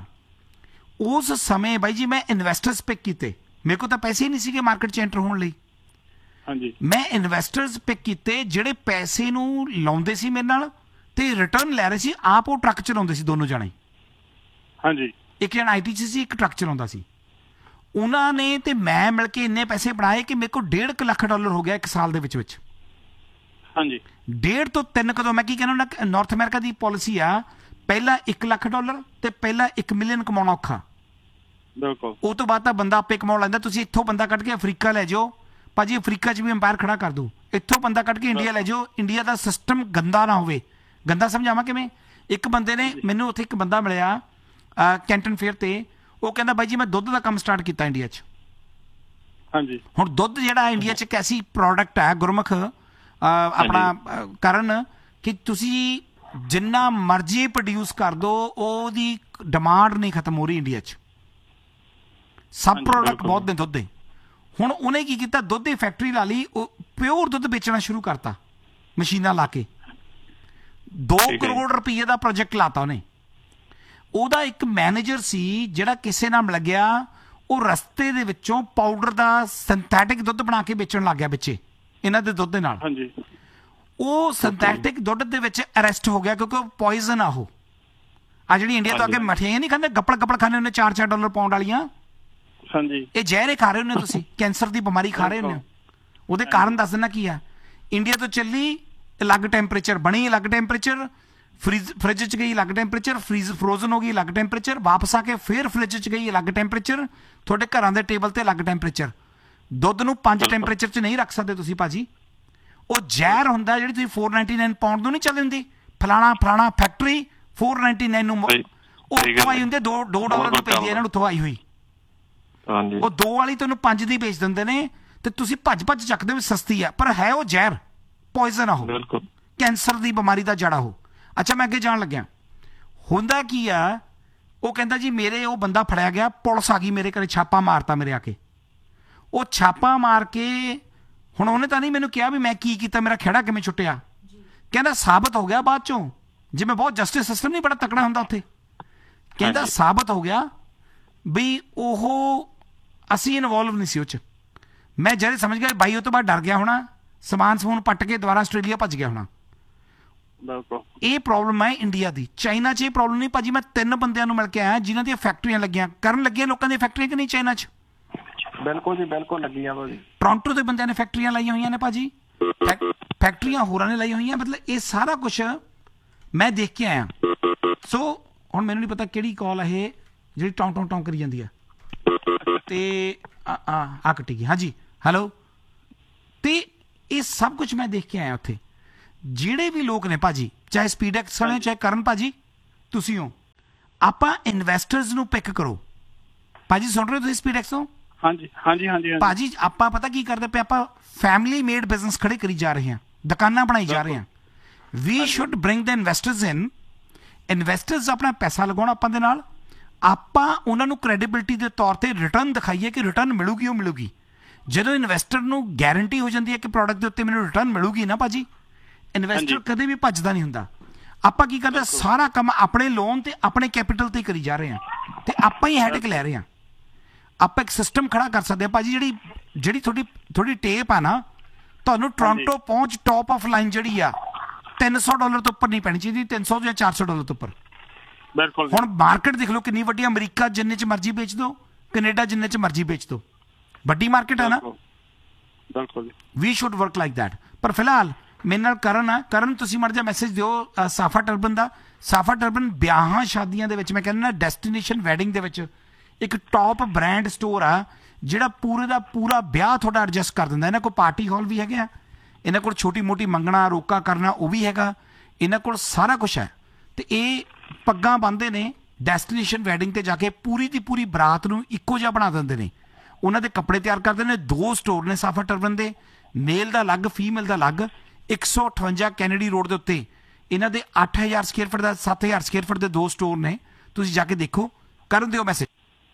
ਉਸ ਸਮੇਂ ਬਾਈ ਜੀ ਮੈਂ ਇਨਵੈਸਟਰਸ ਪਿਕ ਕੀਤੇ, ਮੇਰੇ ਕੋਲ ਤਾਂ ਪੈਸੇ ਹੀ ਨਹੀਂ ਸੀਗੇ ਮਾਰਕੀਟ 'ਚ ਐਂਟਰ ਹੋਣ ਲਈ। ਹਾਂਜੀ। ਮੈਂ ਇਨਵੈਸਟਰਸ ਪਿਕ ਕੀਤੇ ਜਿਹੜੇ ਪੈਸੇ ਨੂੰ ਲਾਉਂਦੇ ਸੀ ਮੇਰੇ ਨਾਲ ਤੇ ਰਿਟਰਨ ਲੈ ਰਹੇ ਸੀ, ਆਪ ਉਹ ਟਰੱਕ ਚਲਾਉਂਦੇ ਸੀ ਦੋਨੋਂ ਜਾਣੇ। ਹਾਂਜੀ। ਇੱਕ ਜਣਾ ਆਈ ਟੀ 'ਚ ਸੀ, ਇੱਕ ਟਰੱਕ ਚਲਾਉਂਦਾ ਸੀ। ਉਹਨਾਂ ਨੇ ਤੇ ਮੈਂ ਮਿਲ ਕੇ ਇੰਨੇ ਪੈਸੇ ਬਣਾਏ ਕਿ ਮੇਰੇ ਕੋਲ ਡੇਢ ਕੁ ਲੱਖ ਡਾਲਰ ਹੋ ਗਿਆ ਇੱਕ ਸਾਲ ਦੇ ਵਿੱਚ ਵਿੱਚ। ਹਾਂਜੀ। ਡੇਢ ਤੋਂ ਤਿੰਨ ਕਦੋਂ ਮੈਂ ਕੀ ਕਹਿੰਦਾ, ਨਾਰਥ ਅਮਰੀਕਾ ਦੀ ਪਾਲਿਸੀ ਆ, ਪਹਿਲਾਂ ਇੱਕ ਲੱਖ ਡਾਲਰ ਤੇ ਪਹਿਲਾਂ ਇੱਕ ਮਿਲੀਅਨ ਕਮਾਉਣਾ ਔਖਾ। ਬਿਲਕੁਲ। ਉਹ ਤੋਂ ਬਾਅਦ ਤਾਂ ਬੰਦਾ ਆਪੇ ਕਮਾਉਣ ਲੈਂਦਾ। ਤੁਸੀਂ ਇੱਥੋਂ ਬੰਦਾ ਕੱਢ ਕੇ ਅਫਰੀਕਾ ਲੈ ਜਾਓ ਭਾਜੀ, ਅਫਰੀਕਾ 'ਚ ਵੀ ਅੰਪਾਇਰ ਖੜਾ ਕਰ ਦੂ। ਇੱਥੋਂ ਬੰਦਾ ਕੱਢ ਕੇ ਇੰਡੀਆ ਲੈ ਜਾਓ, ਇੰਡੀਆ ਦਾ ਸਿਸਟਮ ਗੰਦਾ ਨਾ ਹੋਵੇ। ਗੰਦਾ ਸਮਝਾਵਾਂ ਕਿਵੇਂ? ਇੱਕ ਬੰਦੇ ਨੇ ਮੈਨੂੰ ਉੱਥੇ ਇੱਕ ਬੰਦਾ ਮਿਲਿਆ ਕੈਂਟਨ ਫੇਅਰ ਤੇ, ਉਹ ਕਹਿੰਦਾ ਬਾਈ ਜੀ ਮੈਂ ਦੁੱਧ ਦਾ ਕੰਮ ਸਟਾਰਟ ਕੀਤਾ ਇੰਡੀਆ 'ਚ। ਹਾਂਜੀ। ਹੁਣ ਦੁੱਧ ਜਿਹੜਾ ਇੰਡੀਆ 'ਚ ਇੱਕ ਐਸੀ ਪ੍ਰੋਡਕਟ ਹੈ ਗੁਰਮੁਖ, ਆਪਣਾ ਕਰਨ ਕਿ ਤੁਸੀਂ ਜਿੰਨਾ ਮਰਜ਼ੀ ਪ੍ਰੋਡਿਊਸ ਕਰ ਦੋ ਉਹਦੀ ਡਿਮਾਂਡ ਨਹੀਂ ਖਤਮ ਹੋ ਰਹੀ ਇੰਡੀਆ 'ਚ। ਸਭ ਪ੍ਰੋਡਕਟ ਬਹੁਤ ਨੇ ਦੁੱਧ ਦੇ। ਹੁਣ ਉਹਨੇ ਕੀ ਕੀਤਾ, ਦੁੱਧ ਦੀ ਫੈਕਟਰੀ ਲਾ ਲਈ, ਉਹ ਪਿਓਰ ਦੁੱਧ ਵੇਚਣਾ ਸ਼ੁਰੂ ਕਰਤਾ ਮਸ਼ੀਨਾਂ ਲਾ ਕੇ। ਦੋ ਕਰੋੜ ਰੁਪਈਏ ਦਾ ਪ੍ਰੋਜੈਕਟ ਲਾਤਾ ਉਹਨੇ। ਉਹਦਾ ਇੱਕ ਮੈਨੇਜਰ ਸੀ ਜਿਹੜਾ ਕਿਸੇ ਨਾਲ ਮਿਲ ਗਿਆ, ਉਹ ਰਸਤੇ ਦੇ ਵਿੱਚੋਂ ਪਾਊਡਰ ਦਾ ਸਿੰਥੈਟਿਕ ਦੁੱਧ ਬਣਾ ਕੇ ਵੇਚਣ ਲੱਗ ਗਿਆ ਵਿੱਚੇ ਇਹਨਾਂ ਦੇ ਦੁੱਧ ਦੇ ਨਾਲ। ਉਹ ਸਿੰਥੈਟਿਕ ਦੁੱਧ ਦੇ ਵਿੱਚ ਅਰੈਸਟ ਹੋ ਗਿਆ ਕਿਉਂਕਿ ਉਹ ਪੋਇਜ਼ਨ ਆ। ਉਹ ਆ ਜਿਹੜੀ ਇੰਡੀਆ ਤੋਂ ਅੱਗੇ ਮਠਿਆਈਆਂ ਨਹੀਂ ਖਾਂਦੇ, ਗੱਪੜ ਗੱਪੜ ਖਾਣੇ ਉਹਨੇ ਚਾਰ ਚਾਰ ਡਾਲਰ ਪਾਉਂਡ ਵਾਲੀਆਂ, ਇਹ ਜ਼ਹਿਰੇ ਖਾ ਰਹੇ ਹੁੰਦੇ ਤੁਸੀਂ, ਕੈਂਸਰ ਦੀ ਬਿਮਾਰੀ ਖਾ ਰਹੇ ਹੁੰਦੇ। ਉਹਦੇ ਕਾਰਨ ਦੱਸ ਦਿੰਦਾ ਕੀ ਆ। ਇੰਡੀਆ ਤੋਂ ਚੱਲੀ ਅਲੱਗ ਟੈਂਪਰੇਚਰ, ਬਣੀ ਅਲੱਗ ਟੈਂਪਰੇਚਰ, ਫ੍ਰਿਜ ਫ੍ਰਿਜ 'ਚ ਗਈ ਅਲੱਗ ਟੈਂਪਰੇਚਰ, ਫ੍ਰੀਜ਼ ਫਰੋਜ਼ਨ ਹੋ ਗਈ ਅਲੱਗ ਟੈਂਪਰੇਚਰ, ਵਾਪਸ ਆ ਕੇ ਫਿਰ ਫ੍ਰਿਜ 'ਚ ਗਈ ਅਲੱਗ ਟੈਂਪਰੇਚਰ, ਤੁਹਾਡੇ ਘਰਾਂ ਦੇ ਟੇਬਲ 'ਤੇ ਅਲੱਗ ਟੈਂਪਰੇਚਰ। ਦੁੱਧ ਨੂੰ ਪੰਜ ਟੈਂਪਰੇਚਰ 'ਚ ਨਹੀਂ ਰੱਖ ਸਕਦੇ ਤੁਸੀਂ ਭਾਜੀ। ਉਹ ਜ਼ਹਿਰ ਹੁੰਦਾ ਜਿਹੜੀ ਤੁਸੀਂ ਫੋਰ ਨਾਈਨਟੀ ਨਾਈਨ ਪਾਉਂਡ ਨੂੰ ਨਹੀਂ ਚੱਲ ਦਿੰਦੀ, ਫਲਾਣਾ ਫਲਾਣਾ ਫੈਕਟਰੀ ਫੋਰ ਨਾਈਨਟੀ ਨਾਈਨ ਨੂੰ ਉਹ ਉੱਥੋਂ ਆਈ ਹੁੰਦੀ, ਦੋ ਦੋ ਡਾਲਰ ਨੂੰ ਪੈਂਦੀ ਇਹਨਾਂ ਨੂੰ ਉੱਥੋਂ ਆਈ ਹੋਈ। ਉਹ ਦੋ ਵਾਲੀ ਤੁਹਾਨੂੰ ਪੰਜ ਦੀ ਵੇਚ ਦਿੰਦੇ ਨੇ ਤੇ ਤੁਸੀਂ ਭੱਜ ਭੱਜ ਚੱਕਦੇ ਹੋ ਸਸਤੀ ਆ, ਪਰ ਹੈ ਉਹ ਜ਼ਹਿਰ, ਪੋਇਜ਼ਨ ਆ ਉਹ, ਕੈਂਸਰ ਦੀ ਬਿਮਾਰੀ ਦਾ ਜੜਾ ਉਹ। ਅੱਛਾ ਮੈਂ ਅੱਗੇ ਜਾਣ ਲੱਗਿਆ, ਹੁੰਦਾ ਕੀ ਆ, ਉਹ ਕਹਿੰਦਾ ਜੀ ਮੇਰੇ ਉਹ ਬੰਦਾ ਫੜਿਆ ਗਿਆ, ਪੁਲਿਸ ਆ ਗਈ ਮੇਰੇ ਘਰੇ, ਛਾਪਾ ਮਾਰਤਾ ਮੇਰੇ ਆ ਕੇ। ਉਹ ਛਾਪਾ ਮਾਰ ਕੇ ਹੁਣ ਉਹਨੇ ਤਾਂ ਨਹੀਂ ਮੈਨੂੰ ਕਿਹਾ ਵੀ ਮੈਂ ਕੀ ਕੀਤਾ, ਮੇਰਾ ਖਹਿੜਾ ਕਿਵੇਂ ਛੁੱਟਿਆ, ਕਹਿੰਦਾ ਸਾਬਤ ਹੋ ਗਿਆ ਬਾਅਦ ਚੋਂ, ਜਿਵੇਂ ਬਹੁਤ ਜਸਟਿਸ ਸਿਸਟਮ ਨਹੀਂ ਬੜਾ ਤਕੜਾ ਹੁੰਦਾ ਉੱਥੇ, ਕਹਿੰਦਾ ਸਾਬਤ ਹੋ ਗਿਆ ਵੀ ਉਹ ਅਸੀਂ ਇਨਵੋਲਵ ਨਹੀਂ ਸੀ ਉਹ 'ਚ। ਮੈਂ ਜਿਹੜੇ ਸਮਝ ਗਿਆ ਬਾਈ ਉਹ ਤੋਂ ਬਾਅਦ ਡਰ ਗਿਆ ਹੋਣਾ, ਸਮਾਨ ਸਮੂਨ ਪੱਟ ਕੇ ਦੁਬਾਰਾ ਆਸਟ੍ਰੇਲੀਆ ਭੱਜ ਗਿਆ ਹੋਣਾ। ਇਹ ਪ੍ਰੋਬਲਮ ਹੈ ਇੰਡੀਆ ਦੀ। ਚਾਈਨਾ 'ਚ ਇਹ ਪ੍ਰੋਬਲਮ ਨਹੀਂ ਭਾਜੀ। ਮੈਂ ਤਿੰਨ ਬੰਦਿਆਂ ਨੂੰ ਮਿਲ ਕੇ ਆਇਆ ਜਿਨ੍ਹਾਂ ਦੀਆਂ ਫੈਕਟਰੀਆਂ ਲੱਗੀਆਂ, ਕਰਨ ਲੱਗੀਆਂ ਲੋਕਾਂ ਦੀਆਂ ਫੈਕਟਰੀਆਂ ਕਿ ਨਹੀਂ ਚਾਈਨਾ 'ਚ? ਬਿਲਕੁਲ ਜੀ, ਬਿਲਕੁਲ ਲੱਗੀਆਂ ਭਾਜੀ। ਟੋਰਾਂਟੋ ਦੇ ਬੰਦਿਆਂ ਨੇ ਫੈਕਟਰੀਆਂ ਲਾਈਆਂ ਹੋਈਆਂ ਨੇ ਭਾਜੀ, ਫੈਕਟਰੀਆਂ ਹੋਰਾਂ ਨੇ ਲਾਈਆਂ ਹੋਈਆਂ। ਮਤਲਬ ਇਹ ਸਾਰਾ ਕੁਛ ਮੈਂ ਦੇਖ ਕੇ ਆਇਆ। ਸੋ ਹੁਣ ਮੈਨੂੰ ਨਹੀਂ ਪਤਾ ਕਿਹੜੀ ਕਾਲ ਹੈ ਇਹ ਜਿਹੜੀ ਟੌਂ ਟੌਂ ਟੌਂ ਕਰੀ ਜਾਂਦੀ ਆ, ਤੇ ਆ ਕੱਟੀ ਗਈ। ਹਾਂਜੀ ਹੈਲੋ। ਤੇ ਇਹ ਸਭ ਕੁਛ ਮੈਂ ਦੇਖ ਕੇ ਆਇਆ ਉੱਥੇ। ਜਿਹੜੇ ਵੀ ਲੋਕ ਨੇ ਭਾਜੀ, ਚਾਹੇ ਸਪੀਡਐਕਸ ਵਾਲੇ ਚਾਹੇ ਕਰਨ ਭਾਜੀ ਤੁਸੀਂ ਹੋ, ਆਪਾਂ ਇਨਵੈਸਟਰਸ ਨੂੰ ਪਿਕ ਕਰੋ ਭਾਜੀ। ਸੁਣ ਰਹੇ ਹੋ ਤੁਸੀਂ ਸਪੀਡਐਕਸ ਤੋਂ? ਹਾਂਜੀ ਹਾਂਜੀ ਹਾਂਜੀ ਭਾਜੀ ਆਪਾਂ ਪਤਾ ਕੀ ਕਰਦੇ ਪਏ, ਆਪਾਂ ਫੈਮਿਲੀ ਮੇਡ ਬਿਜ਼ਨਸ ਖੜੇ ਕਰੀ ਜਾ ਰਹੇ ਹਾਂ, ਦੁਕਾਨਾਂ ਬਣਾਈ ਜਾ ਰਹੇ ਹਾਂ। We should bring the investors in. Investors ਆਪਣਾ ਪੈਸਾ ਲਗਾਉਣ ਆਪਾਂ ਦੇ ਨਾਲ, ਆਪਾਂ ਉਹਨਾਂ ਨੂੰ ਕ੍ਰੈਡੀਬਿਲਿਟੀ ਦੇ ਤੌਰ ਤੇ ਰਿਟਰਨ ਦਿਖਾਈਏ ਕਿ ਰਿਟਰਨ ਮਿਲੂਗੀ ਉਹ ਮਿਲੂਗੀ। ਜਦੋਂ ਇਨਵੈਸਟਰ ਨੂੰ ਗਾਰੰਟੀ ਹੋ ਜਾਂਦੀ ਹੈ ਕਿ ਪ੍ਰੋਡਕਟ ਦੇ ਉੱਤੇ ਮੈਨੂੰ ਰਿਟਰਨ ਮਿਲੂਗੀ ਨਾ ਭਾਜੀ, ਇਨਵੈਸਟਰ ਕਦੇ ਵੀ ਭੱਜਦਾ ਨਹੀਂ ਹੁੰਦਾ। ਆਪਾਂ ਕੀ ਕਰਦੇ, ਸਾਰਾ ਕੰਮ ਆਪਣੇ ਲੋਨ ਤੇ ਆਪਣੇ ਕੈਪੀਟਲ ਤੇ ਕਰੀ ਜਾ ਰਹੇ ਹਾਂ ਤੇ ਆਪਾਂ ਹੀ ਹੈਡੇਕ ਲੈ ਰਹੇ ਹਾਂ। ਆਪਾਂ ਇੱਕ ਸਿਸਟਮ ਖੜਾ ਕਰ ਸਕਦੇ ਹਾਂ ਭਾਜੀ। ਜਿਹੜੀ ਜਿਹੜੀ ਤੁਹਾਡੀ ਤੁਹਾਡੀ ਟੇਪ ਆ ਨਾ, ਤੁਹਾਨੂੰ ਟੋਰਾਂਟੋ ਪਹੁੰਚ ਟੌਪ ਆਫ ਲਾਈਨ ਜਿਹੜੀ ਆ ਤਿੰਨ ਸੌ ਡਾਲਰ ਤੋਂ ਉੱਪਰ ਨਹੀਂ ਪੈਣੀ ਚਾਹੀਦੀ, ਤਿੰਨ ਸੌ ਜਾਂ ਚਾਰ ਸੌ ਡਾਲਰ ਤੋਂ ਉੱਪਰ। ਬਿਲਕੁਲ। ਹੁਣ ਮਾਰਕੀਟ ਦੇਖ ਲਓ ਕਿੰਨੀ ਵੱਡੀ, ਅਮਰੀਕਾ ਜਿੰਨੇ ਚ ਮਰਜ਼ੀ ਵੇਚ ਦੋ, ਕੈਨੇਡਾ ਜਿੰਨੇ ਚ ਮਰਜ਼ੀ ਵੇਚ ਦੋ, ਵੱਡੀ ਮਾਰਕੀਟ ਹੈ ਨਾ। ਬਿਲਕੁਲ। We should work like that. ਪਰ ਫਿਲਹਾਲ ਮੇਰੇ ਨਾਲ ਕਰਨ ਆ, ਕਰਨ ਤੁਸੀਂ ਮਰ ਜਾ ਮੈਸੇਜ ਦਿਓ ਸਾਫਾ ਟਰਬਨ ਦਾ। ਸਾਫਾ ਟਰਬਨ ਵਿਆਹਾਂ ਸ਼ਾਦੀਆਂ ਦੇ ਵਿੱਚ, ਮੈਂ ਕਹਿੰਦਾ ਨਾ ਡੈਸਟੀਨੇਸ਼ਨ ਵੈਡਿੰਗ ਦੇ ਵਿੱਚ ਇੱਕ ਟੌਪ ਬ੍ਰਾਂਡ ਸਟੋਰ ਆ ਜਿਹੜਾ ਪੂਰੇ ਦਾ ਪੂਰਾ ਵਿਆਹ ਤੁਹਾਡਾ ਐਡਜਸਟ ਕਰ ਦਿੰਦਾ। ਇਹਨਾਂ ਕੋਲ ਪਾਰਟੀ ਹਾਲ ਵੀ ਹੈਗੇ ਆ, ਇਹਨਾਂ ਕੋਲ ਛੋਟੀ ਮੋਟੀ ਮੰਗਣਾ ਰੋਕਾ ਕਰਨਾ ਉਹ ਵੀ ਹੈਗਾ, ਇਹਨਾਂ ਕੋਲ ਸਾਰਾ ਕੁਛ ਹੈ। ਤੇ ਇਹ ਪੱਗਾਂ ਬੰਨ੍ਹਦੇ ਨੇ ਡੈਸਟੀਨੇਸ਼ਨ ਵੈਡਿੰਗ ਤੇ ਜਾ ਕੇ, ਪੂਰੀ ਦੀ ਪੂਰੀ ਬਰਾਤ ਨੂੰ ਇੱਕੋ ਜਿਹਾ ਬਣਾ ਦਿੰਦੇ ਨੇ। ਉਹਨਾਂ ਦੇ ਕੱਪੜੇ ਤਿਆਰ ਕਰਦੇ ਨੇ। ਦੋ ਸਟੋਰ ਨੇ ਸਾਫਾ ਟਰਬਨ ਦੇ, ਮੇਲ ਦਾ ਅਲੱਗ ਫੀਮੇਲ ਦਾ ਅਲੱਗ। ਇੱਕ ਸੌ ਅਠਵੰਜਾ ਕੈਨੇਡੀ ਰੋਡ ਦੇ ਉੱਤੇ ਇਹਨਾਂ ਦੇ ਅੱਠ ਹਜ਼ਾਰ ਸਕੁਅਰ ਫੁੱਟ ਦਾ, ਸੱਤ ਹਜ਼ਾਰ ਸਕੁਅਰ ਫੁੱਟ ਦੇ ਦੋ ਸਟੋਰ ਨੇ। ਤੁਸੀਂ ਜਾ ਕੇ ਦੇਖੋ, ਕਰਨ ਦਿਓ ਮੈਸੇਜ।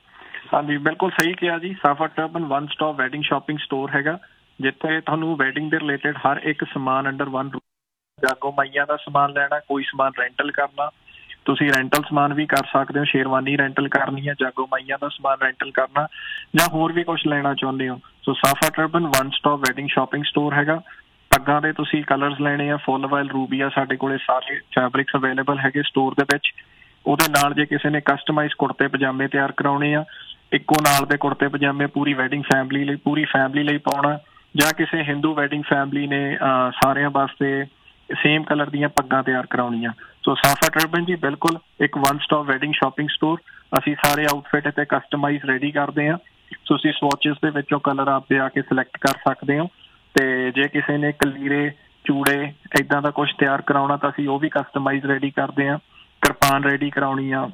ਹਾਂਜੀ ਬਿਲਕੁਲ ਸਹੀ ਕਿਹਾ ਜੀ। ਸਾਫਾ turban one stop wedding shopping store ਹੈਗਾ ਜਿੱਥੇ ਤੁਹਾਨੂੰ ਵੈਡਿੰਗ ਦੇ ਰਿਲੇਟਡ ਹਰ ਇੱਕ ਸਮਾਨ ਅੰਡਰ ਵਨ ਰੂਫ। ਜਾਗੋ ਮਾਈਆਂ ਦਾ ਸਮਾਨ ਲੈਣਾ, ਕੋਈ ਸਮਾਨ ਰੈਂਟਲ ਕਰਨਾ, ਤੁਸੀਂ ਰੈਂਟਲ ਸਮਾਨ ਵੀ ਕਰ ਸਕਦੇ ਹੋ। ਸ਼ੇਰਵਾਨੀ ਰੈਂਟਲ ਕਰਨੀ ਹੈ, ਜਾਗੋ ਮਾਈਆਂ ਦਾ ਸਮਾਨ ਰੈਂਟਲ ਕਰਨਾ, ਜਾਂ ਹੋਰ ਵੀ ਕੁਝ ਲੈਣਾ ਚਾਹੁੰਦੇ ਹੋ। ਸੋ ਸਾਫਾ turban one stop wedding shopping store ਹੈਗਾ। ਪੱਗਾਂ ਦੇ ਤੁਸੀਂ ਕਲਰਸ ਲੈਣੇ ਆ, ਫੁੱਲ ਵਾਇਲ ਰੂਬੀਆ, ਸਾਡੇ ਕੋਲੇ ਸਾਰੇ ਫੈਬਰਿਕਸ ਅਵੇਲੇਬਲ ਹੈਗੇ ਸਟੋਰ ਦੇ ਵਿੱਚ। ਉਹਦੇ ਨਾਲ ਜੇ ਕਿਸੇ ਨੇ ਕਸਟਮਾਈਜ਼ ਕੁੜਤੇ ਪਜਾਮੇ ਤਿਆਰ ਕਰਾਉਣੇ ਆ, ਇੱਕੋ ਨਾਲ ਦੇ ਕੁੜਤੇ ਪਜਾਮੇ ਪੂਰੀ ਵੈਡਿੰਗ ਫੈਮਿਲੀ ਲਈ, ਪੂਰੀ ਫੈਮਿਲੀ ਲਈ ਪਾਉਣਾ, ਜਾਂ ਕਿਸੇ ਹਿੰਦੂ ਵੈਡਿੰਗ ਫੈਮਿਲੀ ਨੇ ਸਾਰਿਆਂ ਵਾਸਤੇ ਸੇਮ ਕਲਰ ਦੀਆਂ ਪੱਗਾਂ ਤਿਆਰ ਕਰਾਉਣੀਆਂ। ਸੋ ਸਾਫਾ ਟਰਬਨ ਜੀ ਬਿਲਕੁਲ ਇੱਕ one stop wedding shopping store. ਅਸੀਂ ਸਾਰੇ ਆਊਟਫਿਟ ਅਤੇ ਕਸਟਮਾਈਜ਼ ਰੈਡੀ ਕਰਦੇ ਹਾਂ। ਤੁਸੀਂ ਸਵਾਚਿਸ ਦੇ ਵਿੱਚੋਂ ਕਲਰ ਆਪੇ ਆ ਕੇ ਸਿਲੈਕਟ ਕਰ ਸਕਦੇ ਹੋ। ਤੇ ਜੇ ਕਿਸੇ ਨੇ ਕਲੀਰੇ, ਚੂੜੇ ਇੱਦਾਂ ਦਾ ਕੁਝ ਤਿਆਰ ਕਰਾਉਣਾ ਤਾਂ ਅਸੀਂ ਉਹ ਵੀ ਕਸਟਮਾਈਜ਼ ਰੈਡੀ ਕਰਦੇ ਹਾਂ। ਕਿਰਪਾਨ ਰੈਡੀ ਕਰਾਉਣੀ ਆ,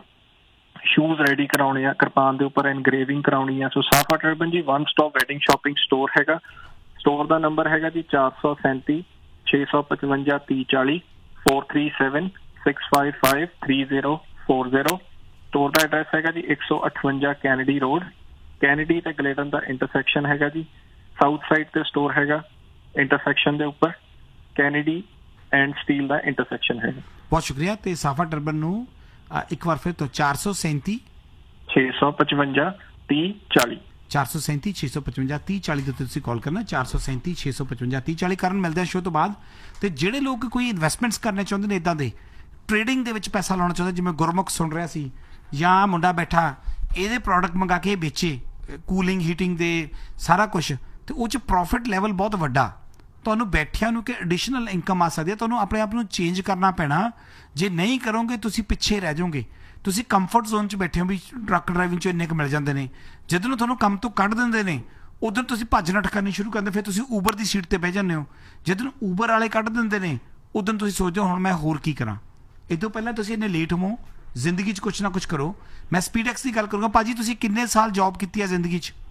ਸ਼ੂਜ਼ ਰੈਡੀ ਕਰਾਉਣੇ ਆ, ਕਿਰਪਾਨ ਦੇ ਉੱਪਰ ਇਨਗਰੇਵਿੰਗ ਕਰਾਉਣੀ ਆ। ਸੋ ਸਾਫਾ ਟਰਬਨ ਜੀ one stop wedding shopping store ਹੈਗਾ। ਸਟੋਰ ਦਾ ਨੰਬਰ ਹੈਗਾ ਜੀ ਚਾਰ ਸੌ ਸੈਂਤੀ ਛੇ ਸੌ ਪਚਵੰਜਾ ਤੀਹ ਚਾਲੀ four three seven six five five three zero four zero। Store ਦਾ ਐਡਰੈਸ ਹੈਗਾ ਜੀ ਇੱਕ ਸੌ ਅਠਵੰਜਾ ਕੈਨੇਡੀ ਰੋਡ, ਕੈਨੇਡੀ ਤੇ ਗਲੇਡਨ ਦਾ ਇੰਟਰਸੈਕਸ਼ਨ ਹੈਗਾ ਜੀ। ਸਾਊਥ ਸਾਈਡ ਤੇ ਸਟੋਰ ਹੈਗਾ ਇੰਟਰਸੈਕਸ਼ਨ ਦੇ ਉੱਪਰ, Kennedy and steel the intersection ਹੈਗਾ। ਬਹੁਤ ਸ਼ੁਕਰੀਆ। ਤੇ ਸਾਫਾ ਟਰਬਨ ਨੂੰ ਇੱਕ ਵਾਰ ਫਿਰ ਤੋਂ ਚਾਰ ਸੌ ਸੈਂਤੀ ਛੇ ਸੌ ਪਚਵੰਜਾ ਤੀਹ ਚਾਲੀ ਚਾਰ ਸੌ ਸੈਂਤੀ ਛੇ ਸੌ ਪਚਵੰਜਾ ਤੀਹ ਚਾਲੀ ਦੇ ਉੱਤੇ ਤੁਸੀਂ ਕਾਲ ਕਰਨਾ, ਚਾਰ ਸੌ ਸੈਂਤੀ ਛੇ ਸੌ ਪਚਵੰਜਾ ਤੀਹ ਚਾਲੀ। ਕਰਨ ਮਿਲਦੇ ਆ ਸ਼ੋਅ ਤੋਂ ਬਾਅਦ। ਤੇ ਜਿਹੜੇ ਲੋਕ ਕੋਈ ਇਨਵੈਸਟਮੈਂਟਸ ਕਰਨੇ ਚਾਹੁੰਦੇ ਨੇ, ਇੱਦਾਂ ਦੇ ਟ੍ਰੇਡਿੰਗ ਦੇ ਵਿੱਚ ਪੈਸਾ ਲਾਉਣਾ ਚਾਹੁੰਦੇ, ਜਿਵੇਂ ਗੁਰਮੁਖ ਸੁਣ ਰਿਹਾ ਸੀ, ਜਾਂ ਮੁੰਡਾ ਬੈਠਾ ਇਹਦੇ ਪ੍ਰੋਡਕਟ ਮੰਗਾ ਕੇ ਵੇਚੇ, ਕੂਲਿੰਗ ਹੀਟਿੰਗ ਦੇ ਸਾਰਾ ਕੁਛ, ਤੇ ਉਹ 'ਚ ਪ੍ਰੋਫਿਟ ਲੈਵਲ ਬਹੁਤ ਵੱਡਾ, ਤੁਹਾਨੂੰ ਬੈਠਿਆਂ ਨੂੰ ਕਿ ਐਡੀਸ਼ਨਲ ਇਨਕਮ ਆ ਸਕਦੀ ਹੈ। ਤੁਹਾਨੂੰ ਆਪਣੇ ਆਪ ਨੂੰ ਚੇਂਜ ਕਰਨਾ ਪੈਣਾ। ਜੇ ਨਹੀਂ ਕਰੋਗੇ ਤੁਸੀਂ ਪਿੱਛੇ ਰਹਿ ਜਾਓਗੇ। ਤੁਸੀਂ ਕੰਫਰਟ ਜ਼ੋਨ 'ਚ ਬੈਠੇ ਹੋ ਵੀ ਟਰੱਕ ਡਰਾਈਵਿੰਗ 'ਚ ਇੰਨੇ ਕੁ ਮਿਲ ਜਾਂਦੇ ਨੇ, ਜਦੋਂ ਤੁਹਾਨੂੰ ਕੰਮ ਤੋਂ ਕੱਢ ਦਿੰਦੇ ਨੇ ਉਦੋਂ ਤੁਸੀਂ ਭੱਜ ਨੱਠ ਕਰਨੀ ਸ਼ੁਰੂ ਕਰਦੇ, ਫਿਰ ਤੁਸੀਂ ਊਬਰ ਦੀ ਸੀਟ ਤੇ ਬਹਿ ਜਾਂਦੇ ਹੋ। ਜਦੋਂ ਊਬਰ ਵਾਲੇ ਕੱਢ ਦਿੰਦੇ ਨੇ ਉਦੋਂ ਤੁਸੀਂ ਸੋਚਦੇ ਹੋ ਹੁਣ ਮੈਂ ਹੋਰ ਕੀ ਕਰਾਂ। ਇਹ ਤੋਂ ਪਹਿਲਾਂ ਤੁਸੀਂ ਇੰਨੇ ਲੇਟ ਹੋਵੋ, ਜ਼ਿੰਦਗੀ 'ਚ ਕੁਛ ਨਾ ਕੁਛ ਕਰੋ। ਮੈਂ ਸਪੀਡਐਕਸ ਦੀ ਗੱਲ ਕਰੂੰਗਾ। ਭਾਜੀ ਤੁਸੀਂ ਕਿੰਨੇ ਸਾਲ ਜੌਬ ਕੀਤੀ ਹੈ ਜ਼ਿੰਦਗੀ 'ਚ?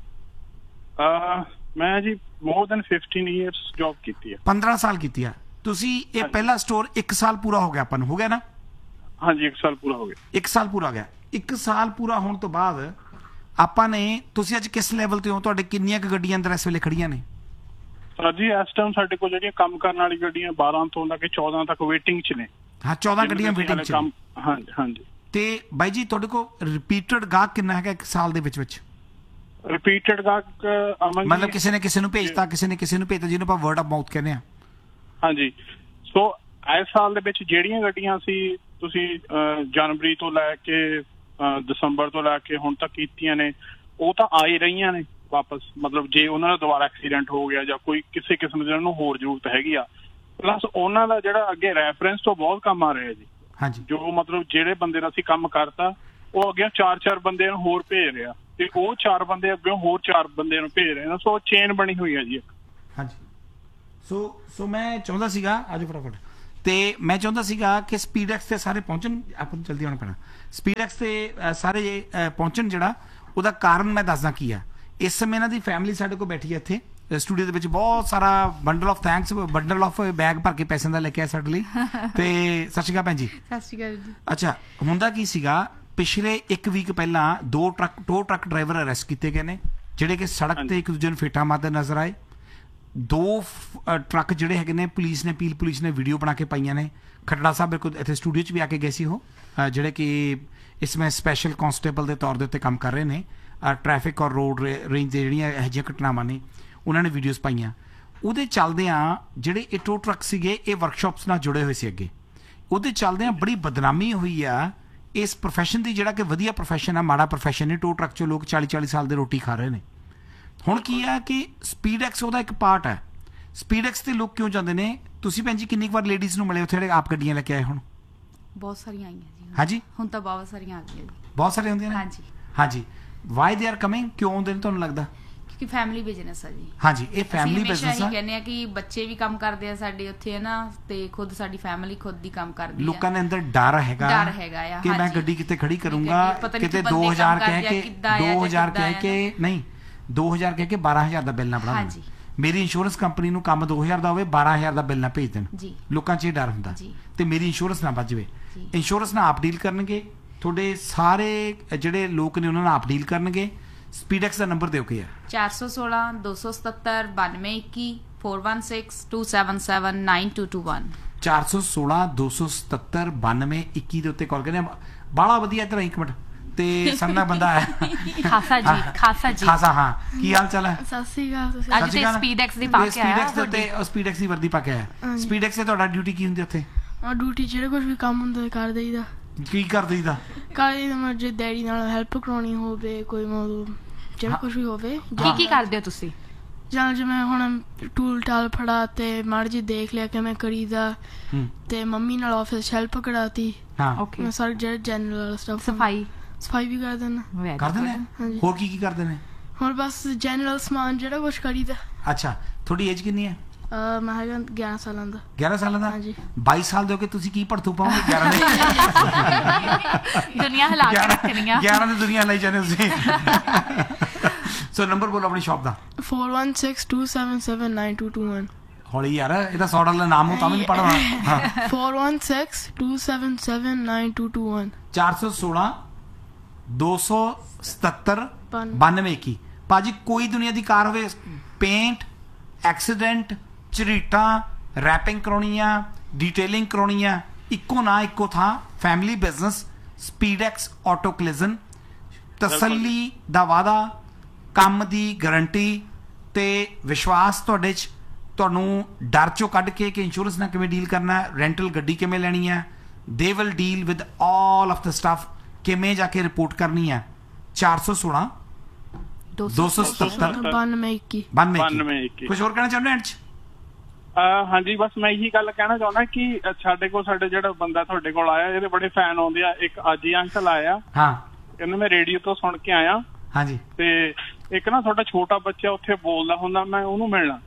ਮੈਂ ਜੀ more than fifteen years job ਕੀਤੀ ਹੈ। ਪੰਦਰਾਂ ਸਾਲ ਕੀਤੀ ਹੈ ਤੁਸੀਂ। ਇਹ ਪਹਿਲਾ ਸਟੋਰ ਇੱਕ ਸਾਲ ਪੂਰਾ ਹੋ ਗਿਆ ਆਪਾਂ ਨੂੰ, ਹੋ ਗਿਆ ਨਾ? ਹਾਂਜੀ, ਇੱਕ ਸਾਲ ਪੂਰਾ ਹੋ ਗਿਆ। ਇੱਕ ਸਾਲ ਪੂਰਾ ਹੋ ਗਿਆ। ਇੱਕ ਸਾਲ ਪੂਰਾ ਹੋਣ ਤੋਂ ਬਾਅਦ ਆਪਾਂ ਨੇ, ਤੁਸੀਂ ਅੱਜ ਕਿਸ ਲੈਵਲ ਤੇ ਹੋ? ਤੁਹਾਡੇ ਕਿੰਨੀਆਂ ਕੁ ਗੱਡੀਆਂ ਅੰਦਰ ਇਸ ਵੇਲੇ ਖੜੀਆਂ ਨੇ? ਸਰ ਜੀ ਇਸ ਟਾਈਮ ਸਾਡੇ ਕੋਲ ਜਿਹੜੀਆਂ ਕੰਮ ਕਰਨ ਵਾਲੀ ਗੱਡੀਆਂ ਬਾਰਾਂ ਤੋਂ ਲੈ ਕੇ ਚੌਦਾਂ ਤੱਕ ਵੇਟਿੰਗ 'ਚ ਨੇ। ਹਾਂ, ਚੌਦਾਂ ਗੱਡੀਆਂ ਵੇਟਿੰਗ 'ਚ। ਹਾਂਜੀ ਹਾਂਜੀ। ਤੇ ਬਾਈ ਜੀ ਤੁਹਾਡੇ ਕੋਲ ਰਿਪੀਟਡ ਗਾਹਕ ਕਿੰਨਾ ਹੈਗਾ ਇੱਕ ਸਾਲ ਦੇ ਵਿੱਚ ਵਿੱਚ? ਰਿਪੀਟਡ ਗਾਹਕ ਮਤਲਬ ਕਿਸੇ ਨੇ ਕਿਸੇ ਨੂੰ ਭੇਜਤਾ, ਕਿਸੇ ਨੇ ਕਿਸੇ ਨੂੰ ਭੇਜਤਾ, ਜਿਹਨੂੰ ਆਪਾਂ ਵਰਡ ਆਫ ਮਾਊਥ ਕਹਿੰਦੇ ਆ। ਹਾਂਜੀ। ਸੋ ਇਸ ਸਾਲ ਦੇ ਵਿੱਚ ਜਿਹੜੀਆਂ ਗੱਡੀਆਂ ਸੀ ਤੁਸੀਂ ਜਨਵਰੀ ਤੋਂ ਲੈ ਕੇ ਦਸੰਬਰ ਤੋਂ ਲੈ ਕੇ ਹੁਣ ਤੱਕ ਕੀਤੀਆਂ ਨੇ, ਉਹ ਤਾਂ ਆ ਹੀ ਰਹੀਆਂ ਨੇ ਵਾਪਸ। ਮਤਲਬ ਜੇ ਉਹਨਾਂ ਦਾ ਦੁਬਾਰਾ ਐਕਸੀਡੈਂਟ ਹੋ ਗਿਆ ਜਾਂ ਕੋਈ ਕਿਸੇ ਕਿਸਮ ਦੀ ਉਹਨਾਂ ਨੂੰ ਹੋਰ ਜ਼ਰੂਰਤ ਹੈਗੀ ਆ, ਪਲੱਸ ਉਹਨਾਂ ਦਾ ਜਿਹੜਾ ਅੱਗੇ ਰੈਫਰੈਂਸ ਤੋਂ ਬਹੁਤ ਕੰਮ ਆ ਰਿਹਾ ਜੀ। ਹਾਂਜੀ। ਜੋ ਮਤਲਬ ਜਿਹੜੇ ਬੰਦੇ ਦਾ ਅਸੀਂ ਕੰਮ ਕਰਤਾ ਉਹ ਅੱਗੇ ਚਾਰ ਚਾਰ ਬੰਦਿਆਂ ਨੂੰ ਹੋਰ ਭੇਜ ਰਿਹਾ, ਤੇ ਉਹ ਚਾਰ ਬੰਦੇ ਅੱਗੇ ਹੋਰ ਚਾਰ ਬੰਦਿਆਂ ਨੂੰ ਭੇਜ ਰਹੇ ਨੇ। ਸੋ ਚੇਨ ਬਣੀ ਹੋਈ ਹੈ ਜੀ ਇੱਕ। ਹਾਂਜੀ। ਸੋ ਸੋ ਮੈਂ ਚਾਹੁੰਦਾ ਸੀਗਾ, ਆਜੋ ਫਟਾਫਟ, ਤੇ ਮੈਂ ਚਾਹੁੰਦਾ ਸੀਗਾ ਕਿ ਸਪੀਡਐਕਸ ਤੇ ਸਾਰੇ ਪਹੁੰਚਣ। ਆਪਾਂ ਨੂੰ ਜਲਦੀ ਆਉਣਾ ਪੈਣਾ। ਸਪੀਡਐਕਸ ਤੇ ਸਾਰੇ ਪਹੁੰਚਣ, ਜਿਹੜਾ ਉਹਦਾ ਕਾਰਨ ਮੈਂ ਦੱਸਦਾ ਕੀ ਆ। ਇਸ ਸਮੇਂ ਇਹਨਾਂ ਦੀ ਫੈਮਿਲੀ ਸਾਡੇ ਕੋਲ ਬੈਠੀ ਹੈ ਇੱਥੇ ਸਟੂਡੀਓ ਦੇ ਵਿੱਚ। ਬਹੁਤ ਸਾਰਾ bundle of thanks, bundle of bag ਭਰ ਕੇ ਪੈਸਿਆਂ ਦਾ ਲੈ ਕੇ ਆਇਆ ਸਾਡੇ ਲਈ। ਤੇ ਸਤਿ ਸ਼੍ਰੀ ਅਕਾਲ ਭੈਣ ਜੀ। ਸਤਿ ਸ਼੍ਰੀ ਅਕਾਲ ਜੀ। ਅੱਛਾ, ਹੁੰਦਾ ਕੀ ਸੀਗਾ, ਪਿਛਲੇ ਇੱਕ ਵੀਕ ਪਹਿਲਾਂ ਦੋ truck to truck driver arrest ਕੀਤੇ ਗਏ ਨੇ, ਜਿਹੜੇ ਕਿ ਸੜਕ ਤੇ ਇੱਕ ਦੂਜੇ ਨੂੰ ਫੇਟਾ ਮਾਰਦੇ ਨਜ਼ਰ ਆਏ। ਦੋ ਟਰੱਕ ਜਿਹੜੇ ਹੈਗੇ ਨੇ, ਪੁਲਿਸ ਨੇ ਪੀਲ ਪੁਲਿਸ ਨੇ ਵੀਡੀਓ ਬਣਾ ਕੇ ਪਾਈਆਂ ਨੇ। ਖੱਟੜਾ ਸਾਹਿਬ ਬਿਲਕੁਲ ਇੱਥੇ ਸਟੂਡੀਓ 'ਚ ਵੀ ਆ ਕੇ ਗਏ ਸੀ ਉਹ, ਜਿਹੜੇ ਕਿ ਇਸ ਸਮੇਂ ਸਪੈਸ਼ਲ ਕਾਂਸਟੇਬਲ ਦੇ ਤੌਰ ਦੇ ਉੱਤੇ ਕੰਮ ਕਰ ਰਹੇ ਨੇ। ਟ੍ਰੈਫਿਕ ਔਰ ਰੋਡ ਰੇਂਜ ਦੇ ਜਿਹੜੀਆਂ ਇਹੋ ਜਿਹੀਆਂ ਘਟਨਾਵਾਂ ਨੇ ਉਹਨਾਂ ਨੇ ਵੀਡੀਓਜ਼ ਪਾਈਆਂ। ਉਹਦੇ ਚੱਲਦਿਆਂ ਜਿਹੜੇ ਇਹ ਟੋ ਟਰੱਕ ਸੀਗੇ ਇਹ ਵਰਕਸ਼ਾਪਸ ਨਾਲ ਜੁੜੇ ਹੋਏ ਸੀ ਅੱਗੇ। ਉਹਦੇ ਚੱਲਦਿਆਂ ਬੜੀ ਬਦਨਾਮੀ ਹੋਈ ਆ ਇਸ ਪ੍ਰੋਫੈਸ਼ਨ ਦੀ, ਜਿਹੜਾ ਕਿ ਵਧੀਆ ਪ੍ਰੋਫੈਸ਼ਨ ਆ, ਮਾੜਾ ਪ੍ਰੋਫੈਸ਼ਨ ਨਹੀਂ। ਟੋ ਟਰੱਕ 'ਚੋਂ ਲੋਕ ਚਾਲੀ ਚਾਲੀ ਸਾਲ ਦੇ ਰੋਟੀ ਖਾ ਰਹੇ ਨੇ। ਹੁਣ ਕੀ ਆ ਕਿ ਸਪੀਡਐਕਸ ਉਹਦਾ ਇੱਕ ਪਾਰਟ ਹੈ। ਸਪੀਡਐਕਸ ਤੇ ਲੋਕ ਕਿਉਂ ਜਾਂਦੇ ਨੇ? ਤੁਸੀਂ ਭੈਣ ਜੀ ਕਿੰਨੀ ਵਾਰ ਲੇਡੀਜ਼ ਨੂੰ ਮਿਲੇ ਉੱਥੇ ਜਿਹੜੇ ਆਪ ਗੱਡੀਆਂ ਲੈ ਕੇ ਆਏ? ਹੁਣ ਬਹੁਤ ਸਾਰੀਆਂ ਆਈਆਂ ਜੀ। ਹਾਂਜੀ, ਹੁਣ ਤਾਂ ਬਹੁਤ ਸਾਰੀਆਂ ਆ ਗਈਆਂ ਜੀ। ਬਹੁਤ ਸਾਰੀਆਂ ਹੁੰਦੀਆਂ ਨੇ। ਹਾਂਜੀ ਹਾਂਜੀ। Y they are coming? ਕਿਉਂ ਆਉਂਦੇ ਨੇ ਤੁਹਾਨੂੰ ਲੱਗਦਾ? ਕਿ ਫੈਮਿਲੀ ਬਿਜ਼ਨਸ ਆ ਜੀ। ਹਾਂਜੀ, ਇਹ ਫੈਮਿਲੀ ਬਿਜ਼ਨਸ ਆ। ਕਹਿੰਦੇ ਆ ਕਿ ਬੱਚੇ ਵੀ ਕੰਮ ਕਰਦੇ ਆ ਸਾਡੇ ਉੱਥੇ, ਹੈ ਨਾ, ਤੇ ਖੁਦ ਸਾਡੀ ਫੈਮਿਲੀ ਖੁਦ ਦੀ ਕੰਮ ਕਰਦੀ ਆ। ਲੋਕਾਂ ਦੇ ਅੰਦਰ ਡਰ ਹੈਗਾ ਡਰ ਹੈਗਾ ਆ ਕਿ ਮੈਂ ਗੱਡੀ ਕਿਤੇ ਖੜੀ ਕਰੂੰਗਾ, ਕਿਤੇ ਦੋ ਹਜ਼ਾਰ ਕਹਿ ਕੇ ਦੋ ਹਜ਼ਾਰ ਕਹਿ ਕੇ ਨਹੀਂ ਦੋ ਹਜ਼ਾਰ ਕਹਿ ਕੇ ਬਾਰਾਂ ਹਜ਼ਾਰ ਦਾ ਬਿੱਲ ਨਾ ਬਣਾ ਦੇਣ। ਮੇਰੀ ਇੰਸ਼ੋਰੈਂਸ ਕੰਪਨੀ ਨੂੰ ਕੰਮ ਦੋ ਹਜ਼ਾਰ ਦਾ ਹੋਵੇ, ਬਾਰਾਂ ਹਜ਼ਾਰ ਦਾ ਬਿੱਲ ਨਾ ਭੇਜ ਦੇਣ। ਲੋਕਾਂ 'ਚ ਇਹ ਡਰ ਹੁੰਦਾ ਤੇ ਮੇਰੀ ਇੰਸ਼ੋਰੈਂਸ ਨਾ ਬਚ ਜਾਵੇ। ਇੰਸ਼ੋਰੈਂਸ ਨਾਲ ਆਪ ਡੀਲ ਕਰਨਗੇ, ਤੁਹਾਡੇ ਸਾਰੇ ਜਿਹੜੇ ਲੋਕ ਨੇ ਉਹਨਾਂ ਨਾਲ ਆਪ ਡੀਲ ਕਰਨਗੇ। ਸਪੀਡਐਕਸ ਦਾ ਨੰਬਰ ਦਿਓ ਕੀ ਹੈ? ਚਾਰ ਸੌ ਸੋਲਾਂ ਦੋ ਸੌ ਸਤੱਤਰ ਬਾਨਵੇਂ ਇੱਕੀ four one six two seven seven nine two two one ਚਾਰ ਸੌ ਸੋਲਾਂ ਦੋ ਸੌ ਸਤੱਤਰ ਬਾਨਵੇਂ ਇੱਕੀ ਦੇ ਉੱਤੇ ਕਾਲ ਕਰਨੇ। ਬਾਲਾ ਵਧੀਆ। ਇੱਧਰ ਇੱਕ ਮਿੰਟ, ਤੇ ਸੰਨਾ ਬੰਦਾ ਹੈ ਖਾਸਾ ਜੀ। ਖਾਸਾ ਜੀ। ਖਾਸਾ। ਹਾਂ, ਕੀ ਹਾਲ ਚਾਲ ਹੈ? ਸਤਿ ਸ਼੍ਰੀ ਅਕਾਲ। ਅੱਜ ਤੇ ਸਪੀਡਐਕਸ ਦੀ ਪਾ ਕੇ ਆਇਆ। ਸਪੀਡਐਕਸ ਦੇ ਉੱਤੇ ਸਪੀਡਐਕਸ ਦੀ ਵਰਦੀ ਪਾ ਕੇ ਆਇਆ। ਸਪੀਡਐਕਸ ਤੇ ਤੁਹਾਡਾ ਡਿਊਟੀ ਕੀ ਹੁੰਦੀ ਉੱਥੇ? ਡਿਊਟੀ ਜਿਹੜੇ ਕੁਝ ਵੀ ਕੰਮ ਹੁੰਦਾ ਕਰ ਦੇਈਦਾ। ਕੀ ਕਰ ਦੇਈਦਾ? ਕਰ ਦੇਈਦਾ ਮੈਂ ਜੇ ਡੈਡੀ ਨਾਲ ਹੈਲਪ ਕਰਾਉਣੀ ਹੋਵੇ, ਕੋਈ ਮਤਲਬ ਜਿਹੜਾ ਕੁਝ ਵੀ ਹੋਵੇ। ਕੀ ਕੀ ਕਰਦੇ ਹੋ ਤੁਸੀਂ? ਜਾਂ ਜਿਵੇਂ ਹੁਣ ਟੂਲ ਟਾਲ ਫੜਾ ਤੇ ਮਾੜੀ ਜੀ ਦੇਖ ਲਿਆ ਕਿਵੇਂ ਕਰੀਦਾ, ਤੇ ਮੰਮੀ ਨਾਲ ਆਫਿਸ ਹੈਲਪ ਕਰਾਤੀ। ਓਕੇ। ਸਾਰੇ ਜਿਹੜੇ ਜਨਰਲ ਸਟਾਫ, ਸਫਾਈ ਸਫਾਈ ਵੀ ਕਰ ਦਿੰਦੇ ਕਰਦੇ ਨੇ। ਹੋਰ ਕੀ ਕੀ ਕਰਦੇ ਨੇ? ਹੋਰ ਬਸ ਜਨਰਲ ਸਮਾਨ ਜਿਹੜਾ ਕੁਝ ਕਰੀਦਾ। ਅੱਛਾ, ਤੁਹਾਡੀ ਏਜ ਕਿੰਨੀ ਹੈ? ਮੈਂ ਹੈਗਾ ਗਿਆਰਾਂ ਸਾਲਾਂ ਦਾ। ਗਿਆਰਾਂ ਸਾਲਾਂ ਦਾ? ਹਾਂਜੀ। ਬਾਈ ਸਾਲ ਦੇ ਹੋ ਕੇ ਤੁਸੀਂ ਕੀ ਭੜਥੂ ਪਾਓਗੇ? ਗਿਆਰਾਂ ਦੇ ਦੁਨੀਆ ਹਿਲਾ ਕੇ ਰੱਖਣੀ ਆ। ਗਿਆਰਾਂ ਦੀ ਦੁਨੀਆ ਲਈ ਜਾਂਦੇ ਤੁਸੀਂ। ਸੋ ਨੰਬਰ ਬੋਲੋ ਆਪਣੀ ਸ਼ਾਪ ਦਾ। four one six two seven seven nine two two one ਹੌਲੀ ਯਾਰ, ਇਹਦਾ ਸੌ ਡਾਲਰ ਨਾਮ ਤਾਂ ਵੀ ਨਹੀਂ ਪੜ੍ਹਨਾ। four one six two seven seven nine two two one ਚਾਰ ਸੌ ਸੋਲਾਂ ਦੋ ਸੌ ਸਤੱਤਰ ਬਾਨਵੇਂ ਇੱਕੀ। ਭਾਜੀ ਕੋਈ ਦੁਨੀਆ ਦੀ ਕਾਰ ਹੋਵੇ, ਪੇਂਟ, ਐਕਸੀਡੈਂਟ, ਝਰੀਟਾਂ, ਰੈਪਿੰਗ ਕਰਾਉਣੀ ਆ, ਡੀਟੇਲਿੰਗ ਕਰਾਉਣੀ ਆ, ਇੱਕੋ ਨਾ ਇੱਕੋ ਥਾਂ, ਫੈਮਿਲੀ ਬਿਜ਼ਨਸ, ਸਪੀਡੈਕਸ ਆਟੋ ਕਲਿਜ਼ਨ, ਤਸੱਲੀ ਦਾ ਵਾਅਦਾ, ਕੰਮ ਦੀ ਗਰੰਟੀ ਤੇ ਵਿਸ਼ਵਾਸ ਤੁਹਾਡੇ 'ਚ, ਤੁਹਾਨੂੰ ਡਰ ਚੋਂ ਕੱਢ ਕੇ ਕਿ ਇੰਸ਼ੋਰੈਂਸ ਨਾਲ ਕਿਵੇਂ ਡੀਲ ਕਰਨਾ, ਰੈਂਟਲ ਗੱਡੀ ਕਿਵੇਂ ਲੈਣੀ ਹੈ, they will deal with all of the stuff, ਕਿਵੇਂ ਜਾ ਕੇ ਰਿਪੋਰਟ ਕਰਨੀ ਹੈ। ਚਾਰ ਸੌ ਸੋਲਾਂ ਦੋ ਸੌ ਸਤੱਤਰ ਬਾਨਵੇਂ ਇੱਕੀ ਬਾਨਵੇਂ ਇੱਕੀ। ਕੁਝ ਹੋਰ ਕਹਿਣਾ ਚਾਹੁੰਦੇ ਐਂਡ 'ਚ? ਹਾਂਜੀ ਬਸ ਮੈਂ ਇਹੀ ਗੱਲ ਕਹਿਣਾ ਚਾਹੁੰਦਾ ਕਿ ਸਾਡੇ ਕੋਲ ਸਾਡੇ ਜਿਹੜਾ ਬੰਦਾ ਤੁਹਾਡੇ ਕੋਲ ਆਇਆ ਇਹਦੇ ਬੜੇ ਫੈਨ ਆਉਂਦੇ ਆ। ਇੱਕ ਅੱਜ ਹੀ ਅੰਕਲ ਆਇਆ, ਹਾਂ, ਕਹਿੰਦੇ ਮੈਂ ਰੇਡੀਓ ਤੋਂ ਸੁਣ ਕੇ ਆਇਆ। ਹਾਂਜੀ। ਤੇ ਇੱਕ ਨਾ ਤੁਹਾਡਾ ਛੋਟਾ ਬੱਚਾ ਉੱਥੇ ਬੋਲਦਾ ਹੁੰਦਾ, ਮੈਂ ਉਹਨੂੰ ਮਿਲਣਾ।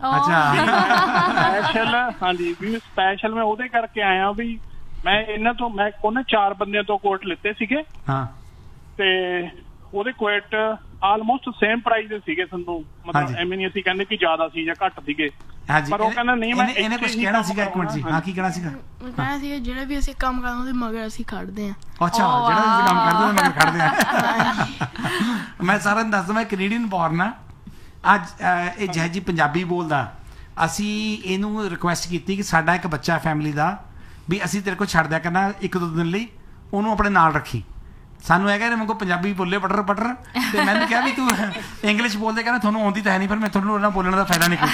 ਸਪੈਸ਼ਲ ਹਾਂਜੀ ਵੀ ਸਪੈਸ਼ਲ ਮੈਂ ਉਹਦੇ ਕਰਕੇ ਆਇਆ ਵੀ ਮੈਂ ਇਹਨਾਂ ਤੋਂ, ਮੈਂ ਉਹਨੇ ਚਾਰ ਬੰਦਿਆਂ ਤੋਂ ਕੋਟ ਲਿੱਤੇ ਸੀਗੇ। ਹਾਂ। ਤੇ ਉਹਦੇ ਕੋਟ ਆਲਮੋਸਟ ਸੇਮ ਪ੍ਰਾਈਸ ਸੀਗੇ ਸਾਨੂੰ, ਮਤਲਬ ਐਵੇਂ ਨਹੀਂ ਅਸੀਂ ਕਹਿੰਦੇ ਕਿ ਜ਼ਿਆਦਾ ਸੀ ਜਾਂ ਘੱਟ ਸੀਗੇ। ਪਰ ਉਹ ਕਹਿੰਦਾ ਨਹੀਂ ਮੈਂ ਇਹਨੇ ਕੁਝ ਕਹਿਣਾ ਸੀਗਾ। ਇੱਕ ਮਿੰਟ ਜੀ, ਹਾਂ ਕੀ ਕਹਿਣਾ ਸੀਗਾ? ਕਹਿਣਾ ਸੀਗਾ ਜਿਹੜੇ ਵੀ ਅਸੀਂ ਕੰਮ ਕਰਦੇ ਉਹਦੇ ਮਗਰ ਅਸੀਂ ਖੜਦੇ ਆ। ਅੱਛਾ, ਜਿਹੜਾ ਅਸੀਂ ਕੰਮ ਕਰਦੇ ਉਹਦੇ ਮਗਰ ਖੜਦੇ ਆ। ਮੈਂ ਸਾਰਿਆਂ ਨੂੰ ਦੱਸਦਾ, ਮੈਂ ਕੈਨੇਡੀਅਨ ਬੋਰਨ ਆ। ਅੱਜ ਇਹ ਜੈ ਜੀ ਪੰਜਾਬੀ ਬੋਲਦਾ। ਅਸੀਂ ਇਹਨੂੰ ਰਿਕੁਐਸਟ ਕੀਤੀ ਕਿ ਸਾਡਾ ਇੱਕ ਬੱਚਾ ਫੈਮਿਲੀ ਦਾ ਵੀ ਅਸੀਂ ਤੇਰੇ ਕੋਲ ਛੱਡ ਦਿਆ ਕਰਨਾ ਇੱਕ ਦੋ ਦਿਨ ਲਈ, ਉਹਨੂੰ ਆਪਣੇ ਨਾਲ ਰੱਖੀ। ਸਾਨੂੰ ਹੈਗਾ ਮੇਰੇ ਕੋਲ ਪੰਜਾਬੀ ਬੋਲੇ ਪਟਰ ਪਟਰ, ਤੇ ਮੈਨੂੰ ਕਿਹਾ ਵੀ ਤੂੰ ਇੰਗਲਿਸ਼ ਬੋਲਦੇ, ਕਹਿੰਦਾ ਤੁਹਾਨੂੰ ਆਉਂਦੀ ਤਾਂ ਹੈ ਨਹੀਂ, ਪਰ ਮੈਂ ਤੁਹਾਨੂੰ ਉਹਨਾਂ ਬੋਲਣ ਦਾ ਫਾਇਦਾ ਨਹੀਂ ਕੋਈ।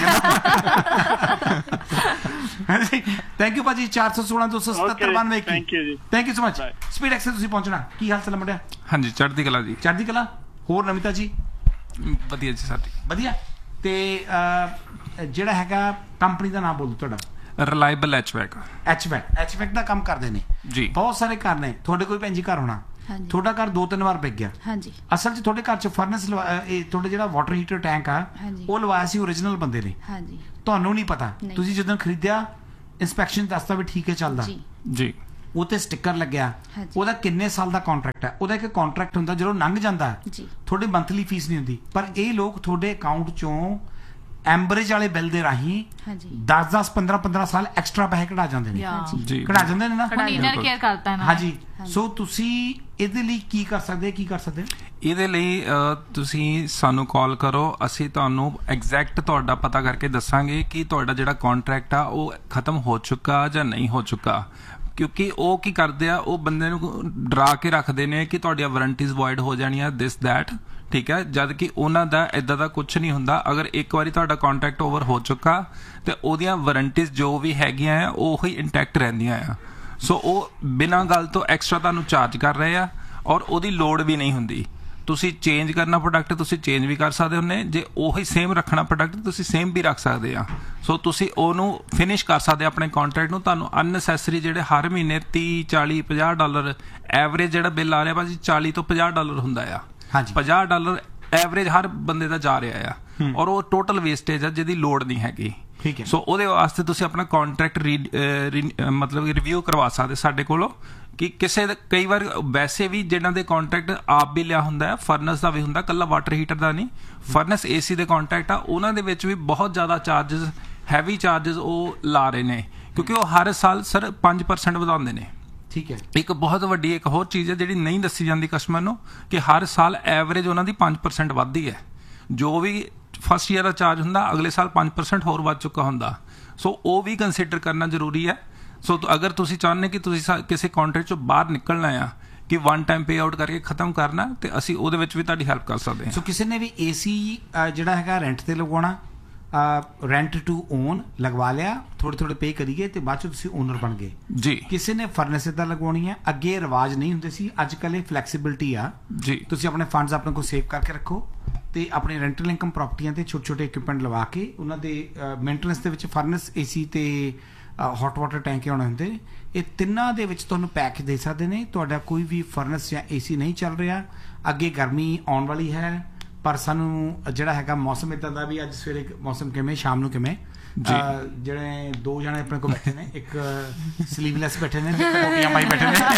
ਥੈਂਕ ਯੂ ਭਾਜੀ। ਚਾਰ ਸੌ ਸੋਲਾਂ ਦੋ ਸੌ ਸਤੱਤਰ ਬਾਨਵੇਂ ਇੱਕੀ। Thank you so much. Speed X ਤੁਸੀਂ ਪਹੁੰਚਣਾ। ਕੀ ਹਾਲ ਚਾਲ ਮੁੰਡਿਆ? ਹਾਂਜੀ ਚੜ੍ਹਦੀ ਕਲਾ ਜੀ। ਚੜ੍ਹਦੀ ਕਲਾ। ਹੋਰ ਨਮਿਤਾ ਜੀ? ਵਧੀਆ ਜੀ ਸਾਡੀ ਵਧੀਆ। ਤੇ ਜਿਹੜਾ ਹੈਗਾ ਕੰਪਨੀ ਦਾ ਨਾਮ ਬੋਲੋ ਤੁਹਾਡਾ? ਰਿਲਾਇਬਲ ਐਚਵੈਕ। ਐਚਵੈਕ ਐਚਵੈਕ ਦਾ ਕੰਮ ਕਰਦੇ ਨੇ ਜੀ। ਬਹੁਤ ਸਾਰੇ ਘਰ ਨੇ। ਤੁਹਾਡੇ ਕੋਈ ਭੈਣ ਜੀ ਘਰ ਹੋਣਾ, ਤੁਹਾਡਾ ਘਰ ਦੋ ਤਿੰਨ ਵਾਰ ਵਿਕ ਗਿਆ। ਹਾਂਜੀ। ਅਸਲ 'ਚ ਤੁਹਾਡੇ ਘਰ 'ਚ ਫਰਨੈਸ, ਇਹ ਤੁਹਾਡਾ ਜਿਹੜਾ ਵਾਟਰ ਹੀਟਰ ਟੈਂਕ ਆ ਉਹ ਲਵਾਇਆ ਸੀ ਓਰੀਜਨਲ ਬੰਦੇ ਨੇ। ਹਾਂਜੀ। ਤੁਹਾਨੂੰ ਨਹੀਂ ਪਤਾ, ਤੁਸੀਂ ਜਦੋਂ ਖਰੀਦਿਆ ਇੰਸਪੈਕਸ਼ਨ ਦੱਸਦਾ ਵੀ ਠੀਕ ਹੈ ਚੱਲਦਾ ਜੀ, ਉਹ ਤੇ ਸਟicker ਲੱਗਿਆ। ਉਹਦਾ ਕਿੰਨੇ ਸਾਲ ਦਾ ਕੰਟਰੈਕਟ ਹੈ? ਉਹਦਾ ਇੱਕ ਕੰਟਰੈਕਟ ਹੁੰਦਾ, ਜਦੋਂ ਲੰਘ ਜਾਂਦਾ ਤੁਹਾਡੀ ਮੰਥਲੀ ਫੀਸ ਨਹੀਂ ਹੁੰਦੀ, ਪਰ ਇਹ ਲੋਕ ਤੁਹਾਡੇ ਅਕਾਊਂਟ ਚੋਂ ਐਂਬਰੇਜ ਵਾਲੇ ਬਿੱਲ ਦੇ ਰਾਹੀਂ ਦਸ ਦਸ ਪੰਦਰਾਂ ਪੰਦਰਾਂ ਸਾਲ ਐਕਸਟਰਾ ਪੈਸੇ ਕਢਾ ਜਾਂਦੇ ਨੇ। ਕਢਾ ਜਾਂਦੇ ਨੇ ਨਾ। ਹਾਂਜੀ। ਸੋ ਤੁਸੀਂ ਇਹਦੇ ਲਈ ਕੀ ਕਰ ਸਕਦੇ ਕੀ ਕਰ ਸਕਦੇ ਇਹਦੇ ਲਈ ਤੁਸੀਂ ਸਾਨੂੰ ਕਾਲ ਕਰੋ, ਅਸੀਂ ਤੁਹਾਨੂੰ ਐਗਜ਼ੈਕਟ ਤੁਹਾਡਾ ਪਤਾ ਕਰਕੇ ਦੱਸਾਂਗੇ ਕਿ ਤੁਹਾਡਾ ਜਿਹੜਾ ਕੰਟਰੈਕਟ ਆ ਉਹ ਖਤਮ ਹੋ ਚੁੱਕਾ ਜਾਂ ਨਹੀਂ ਹੋ ਚੁੱਕਾ। ਕਿਉਂਕਿ ਉਹ ਕੀ ਕਰਦੇ ਆ, ਉਹ ਬੰਦੇ ਨੂੰ ਡਰਾ ਕੇ ਰੱਖਦੇ ਨੇ ਕਿ ਤੁਹਾਡੀਆਂ ਵਾਰੰਟੀਜ਼ ਵੋਇਡ ਹੋ ਜਾਣੀਆਂ, ਦਿਸ ਦੈਟ, ਠੀਕ ਹੈ, ਜਦ ਕਿ ਉਹਨਾਂ ਦਾ ਇੱਦਾਂ ਦਾ ਕੁਛ ਨਹੀਂ ਹੁੰਦਾ। ਅਗਰ ਇੱਕ ਵਾਰੀ ਤੁਹਾਡਾ ਕੰਟਰੈਕਟ ਓਵਰ ਹੋ ਚੁੱਕਾ ਤੇ ਉਹਦੀਆਂ ਵਾਰੰਟੀਜ਼ ਜੋ ਵੀ ਹੈਗੀਆਂ ਆ ਉਹ ਹੀ ਇੰਟੈਕਟ ਰਹਿੰਦੀਆਂ ਆ। ਸੋ ਉਹ ਬਿਨਾਂ ਗੱਲ ਤੋਂ ਐਕਸਟਰਾ ਤੁਹਾਨੂੰ ਚਾਰਜ ਕਰ ਰਹੇ ਆ ਔਰ ਉਹਦੀ ਲੋੜ ਵੀ ਨਹੀਂ ਹੁੰਦੀ। ਤੁਸੀਂ ਚੇਂਜ ਕਰਨਾ ਪ੍ਰੋਡਕਟ ਤੁਸੀਂ ਚੇਂਜ ਵੀ ਕਰ ਸਕਦੇ ਹੁੰਦੇ, ਜੇ ਉਹੀ ਸੇਮ ਰੱਖਣਾ ਪ੍ਰੋਡਕਟ ਤੁਸੀਂ ਸੇਮ ਵੀ ਰੱਖ ਸਕਦੇ ਆ। ਸੋ ਤੁਸੀਂ ਉਹਨੂੰ ਫਿਨਿਸ਼ ਕਰ ਸਕਦੇ ਆਪਣੇ ਕੰਟਰੈਕਟ ਨੂੰ। ਤੁਹਾਨੂੰ ਅਨਨੈਸੈਸਰੀ ਜਿਹੜੇ ਹਰ ਮਹੀਨੇ ਤੀਹ ਚਾਲੀ ਪੰਜਾਹ ਡਾਲਰ ਐਵਰੇਜ ਜਿਹੜਾ ਬਿੱਲ ਆ ਰਿਹਾ ਭਾਜੀ ਚਾਲੀ ਤੋਂ ਪੰਜਾਹ ਡਾਲਰ ਹੁੰਦਾ ਆ। ਪੰਜਾਹ ਡਾਲਰ ਐਵਰੇਜ ਹਰ ਬੰਦੇ ਦਾ ਜਾ ਰਿਹਾ ਆ ਔਰ ਉਹ ਟੋਟਲ ਵੇਸਟੇਜ ਆ ਜਿਹਦੀ ਲੋੜ ਨਹੀਂ ਹੈਗੀ। ਸੋ ਉਹਦੇ ਵਾਸਤੇ ਤੁਸੀਂ ਆਪਣਾ ਕੰਟਰੈਕਟ ਮਤਲਬ ਰਿਵਿਊ ਕਰਵਾ ਸਕਦੇ ਸਾਡੇ ਕੋਲੋਂ। ਕਿ ਕਿਸੇ ਕਈ ਵਾਰ ਵੈਸੇ ਵੀ ਜਿਹਨਾਂ ਦੇ ਕੰਟਰੈਕਟ ਆਪ ਵੀ ਲਿਆ ਹੁੰਦਾ ਹੈ, ਫਰਨਸ ਦਾ ਵੀ ਹੁੰਦਾ, ਕੱਲਾ ਵਾਟਰ ਹੀਟਰ ਦਾ ਨਹੀਂ, ਫਰਨਸ ਏਸੀ ਦੇ ਕੰਟਰੈਕਟ ਆ ਉਹਨਾਂ ਦੇ ਵਿੱਚ ਵੀ ਬਹੁਤ ਜ਼ਿਆਦਾ ਚਾਰਜਸ, ਹੈਵੀ ਚਾਰਜਸ ਉਹ ਲਾ ਰਹੇ ਨੇ ਕਿਉਂਕਿ ਉਹ ਹਰ ਸਾਲ ਸਰ ਪੰਜ ਪਰਸੈਂਟ ਵਧਾਉਂਦੇ ਨੇ। ਠੀਕ ਹੈ। ਇੱਕ ਬਹੁਤ ਵੱਡੀ ਇੱਕ ਹੋਰ ਚੀਜ਼ ਹੈ ਜਿਹੜੀ ਨਹੀਂ ਦੱਸੀ ਜਾਂਦੀ ਕਸਟਮਰ ਨੂੰ ਕਿ ਹਰ ਸਾਲ ਐਵਰੇਜ ਉਹਨਾਂ ਦੀ ਪੰਜ ਪਰਸੈਂਟ ਵੱਧਦੀ ਹੈ। ਜੋ ਵੀ ਫਸਟ ਈਅਰ ਦਾ ਚਾਰਜ ਹੁੰਦਾ ਅਗਲੇ ਸਾਲ ਪੰਜ ਪਰਸੈਂਟ ਹੋਰ ਵੱਧ ਚੁੱਕਾ ਹੁੰਦਾ। ਸੋ ਉਹ ਵੀ ਕੰਸੀਡਰ ਕਰਨਾ ਜ਼ਰੂਰੀ ਹੈ। ਸੋ ਅਗਰ ਤੁਸੀਂ ਚਾਹੁੰਦੇ ਕਿ ਤੁਸੀਂ ਕਿਸੇ ਕੰਟਰੈਕਟ ਚੋਂ ਬਾਹਰ ਨਿਕਲਣਾ ਆ ਕਿ ਵਨ ਟਾਈਮ ਪੇ ਆਊਟ ਕਰਕੇ ਖਤਮ ਕਰਨਾ ਤੇ ਅਸੀਂ ਉਹਦੇ ਵਿੱਚ ਵੀ ਤੁਹਾਡੀ ਹੈਲਪ ਕਰ ਸਕਦੇ ਹਾਂ। ਸੋ ਕਿਸੇ ਨੇ ਵੀ ਏਸੀ ਜਿਹੜਾ ਹੈਗਾ ਰੈਂਟ ਤੇ ਲਗਵਾਉਣਾ, ਰੈਂਟ ਟੂ ਓਨ ਲਗਵਾ ਲਿਆ, ਥੋੜੇ ਥੋੜੇ ਪੇ ਕਰੀਏ ਤੇ ਬਾਅਦ ਚ ਤੁਸੀਂ ਓਨਰ ਬਣ ਗਏ ਜੀ। ਕਿਸੇ ਨੇ ਫਰਨੈਸ ਦਾ ਲਗਵਾਉਣੀ ਹੈ, ਅੱਗੇ ਰਿਵਾਜ ਨਹੀਂ ਹੁੰਦੇ ਸੀ, ਅੱਜ ਕੱਲ੍ਹ ਇਹ ਫਲੈਕਸੀਬਿਲਿਟੀ ਆ ਜੀ। ਤੁਸੀਂ ਆਪਣੇ ਫੰਡਸ ਆਪਣੇ ਕੋਲ ਸੇਵ ਕਰਕੇ ਰੱਖੋ ਤੇ ਆਪਣੇ ਰੈਂਟਲ ਇਨਕਮ ਪ੍ਰਾਪਰਟੀਆਂ ਤੇ ਛੋਟੇ ਛੋਟੇ ਇਕਵਿਪਮੈਂਟ ਲਵਾ ਕੇ ਉਹਨਾਂ ਦੇ ਮੇਨਟੇਨੈਂਸ ਦੇ ਵਿੱਚ ਫਰਨੈਸ, ਏਸੀ ਤੇ ਹੌਟ ਵਾਟਰ ਟੈਂਕ ਆਉਣੇ ਹੁੰਦੇ ਨੇ। ਇਹ ਤਿੰਨਾਂ ਦੇ ਵਿੱਚ ਤੁਹਾਨੂੰ ਪੈਕ ਦੇ ਸਕਦੇ ਨੇ। ਤੁਹਾਡਾ ਕੋਈ ਵੀ ਫਰਨੈਸ ਜਾਂ ਏਸੀ ਨਹੀਂ ਚੱਲ ਰਿਹਾ, ਅੱਗੇ ਗਰਮੀ ਆਉਣ ਵਾਲੀ ਹੈ, ਪਰ ਸਾਨੂੰ ਜਿਹੜਾ ਹੈਗਾ ਮੌਸਮ ਇੱਦਾਂ ਦਾ ਵੀ ਅੱਜ ਸਵੇਰੇ ਮੌਸਮ ਕਿਵੇਂ, ਸ਼ਾਮ ਨੂੰ ਕਿਵੇਂ, ਜਿਹੜੇ ਦੋ ਜਣੇ ਆਪਣੇ ਕੋਲ ਬੈਠੇ ਨੇ, ਇੱਕ ਸਲੀਵਲੈਸ ਬੈਠੇ ਨੇ, ਕੋਟੀਆਂ ਪਾਈ ਬੈਠੇ ਨੇ,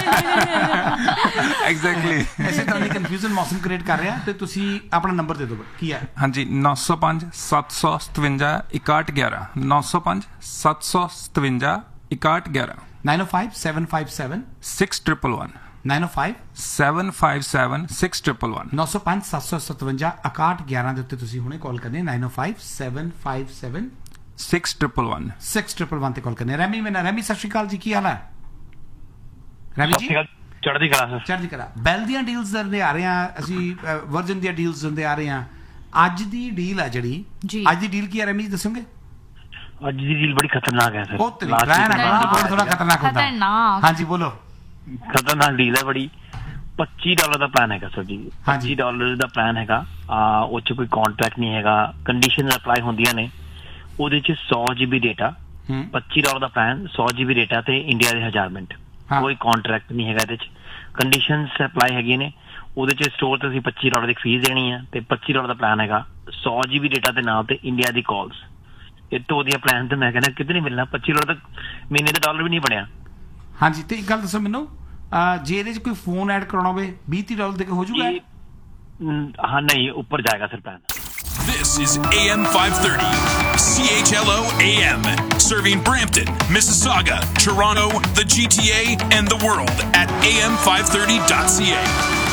ਐਗਜ਼ੈਕਟਲੀ ਇਸੇ ਤਰ੍ਹਾਂ ਦੀ ਕਨਫਿਊਜ਼ਨ ਮੌਸਮ ਕ੍ਰੀਏਟ ਕਰ ਰਿਹਾ। ਤੇ ਤੁਸੀਂ ਆਪਣਾ ਨੰਬਰ ਦੇ ਦਿਓ, ਕੀ ਹੈ? ਹਾਂਜੀ, ਨੌ ਸੌ ਪੰਜ ਸੱਤ ਸੌ ਸਤਵੰਜਾ ਇਕਾਹਠ ਗਿਆਰਾਂ, ਨੌ ਸੌ ਪੰਜ ਸੱਤ ਸੌ ਸਤਵੰਜਾ ਇਕਾਹਠ ਗਿਆਰਾਂ, ਨਾਈਨ ਓ five seven five seven six triple one, nine ਓ five seven five seven six triple one, ਨੌ ਸੌ ਪੰਜ ਸੱਤ ਸੌ ਸਤਵੰਜਾ ਇਕਾਹਠ ਗਿਆਰਾਂ ਦੇ ਉੱਤੇ ਤੁਸੀਂ ਹੁਣੇ ਕਾਲ ਕਰਨੀ, ਨਾਈਨ ਓ five seven five seven six triple one six triple one ਤੇ ਕਾਲ ਕਰਨੀ। ਰੈਮੀ ਮੇਰਾ ਰੈਮੀ, ਸਤਿ ਸ਼੍ਰੀ ਅਕਾਲ ਜੀ, ਕੀ ਹਾਲ ਹੈ? ਰੈਮੀ ਜੀ ਚੜ੍ਹਦੀ ਕਲਾ ਸਰ। ਚੜ੍ਹਦੀ ਕਲਾ। ਬੈਲ ਦੀਆਂ ਡੀਲਸ ਦਿੰਦੇ ਆ ਰਹੇ ਹਾਂ ਅਸੀਂ, ਵਰਜਨ ਦੀਆਂ ਡੀਲਸ ਦਿੰਦੇ ਆ ਰਹੇ ਹਾਂ। ਅੱਜ ਦੀ ਡੀਲ ਹੈ ਜਿਹੜੀ, ਅੱਜ ਦੀ ਡੀਲ ਕੀ ਹੈ ਰੈਮੀ ਜੀ, ਦੱਸੋਗੇ? ਅੱਜ ਦੀ ਡੀਲ ਬੜੀ ਖਤਰਨਾਕ ਹੈ ਸਰ। ਉਹ ਥੋੜਾ ਖਤਰਨਾਕ ਹੁੰਦਾ। ਹਾਂਜੀ ਬੋਲੋ। ਖਤਰਨਾਕ ਡੀਲ ਹੈ ਬੜੀ। ਪੱਚੀ ਡਾਲਰ ਦਾ ਪਲਾਨ ਹੈਗਾ ਸਰ ਜੀ, ਪੱਚੀ ਡਾਲਰ ਦਾ ਪਲਾਨ ਹੈਗਾ। ਉਹ 'ਚ ਕੋਈ ਕੌਂਟਰੈਕਟ ਨਹੀਂ ਹੈਗਾ, ਕੰਡੀਸ਼ਨ ਅਪਲਾਈ ਹੁੰਦੀਆਂ ਨੇ। ਉਹਦੇ 'ਚ ਸੌ ਜੀ ਬੀ ਡੇਟਾ, ਪੱਚੀ ਡਾਲਰ ਦਾ ਪਲਾਨ, ਸੌ ਜੀ ਬੀ ਡੇਟਾ ਤੇ ਇੰਡੀਆ ਦੇ ਹਜ਼ਾਰ ਮਿੰਟ। ਕੋਈ ਕੌਂਟਰੈਕਟ ਨਹੀਂ ਹੈਗਾ ਇਹਦੇ 'ਚ, ਕੰਡੀਸ਼ਨ ਅਪਲਾਈ ਹੈਗੀਆਂ ਨੇ। ਉਹਦੇ 'ਚ ਸਟੋਰ ਤੇ ਅਸੀਂ ਪੱਚੀ ਡਾਲਰ ਦੀ ਫੀਸ ਦੇਣੀ ਹੈ ਤੇ ਪੱਚੀ ਡਾਲਰ ਦਾ ਪਲਾਨ ਹੈਗਾ, ਸੌ ਜੀ ਬੀ ਡੇਟਾ ਦੇ ਨਾਲ ਤੇ ਇੰਡੀਆ ਦੀ ਕਾਲਸ। ਇਹ ਤੋਂ ਵਧੀਆ ਪਲਾਨ ਤੇ ਮੈਂ ਕਹਿੰਦਾ ਕਿਤੇ ਨਹੀਂ ਮਿਲਣਾ। ਪੱਚੀ ਡਾਲਰ ਤੱਕ ਮਹੀਨੇ ਦਾ ਡਾਲਰ ਵੀ ਨਹੀਂ ਬਣਿਆ। ਹਾਂਜੀ, ਤੇ ਇੱਕ ਗੱਲ ਦੱਸੋ ਮੈਨੂੰ, ਜੇ ਇਹਦੇ 'ਚ ਕੋਈ ਫੋਨ ਐਡ ਕਰਾਉਣਾ ਹੋਵੇ ਵੀਹ ਤੀਹ ਡਾਲਰ ਦੇ ਕੇ ਹੋ ਜਾਊਗਾ? ਹਾਂ ਨਹੀਂ, ਉੱਪਰ ਜਾਏਗਾ sir plan. This is A M five thirty, C H L O A M, serving Brampton, Mississauga, Toronto, the G T A, and the world at A M five thirty dot C A.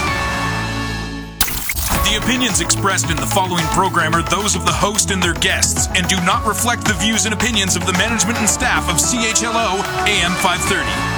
The opinions expressed in the following program are those of the host and their guests and do not reflect the views and opinions of the management and staff of C H L O A M five thirty.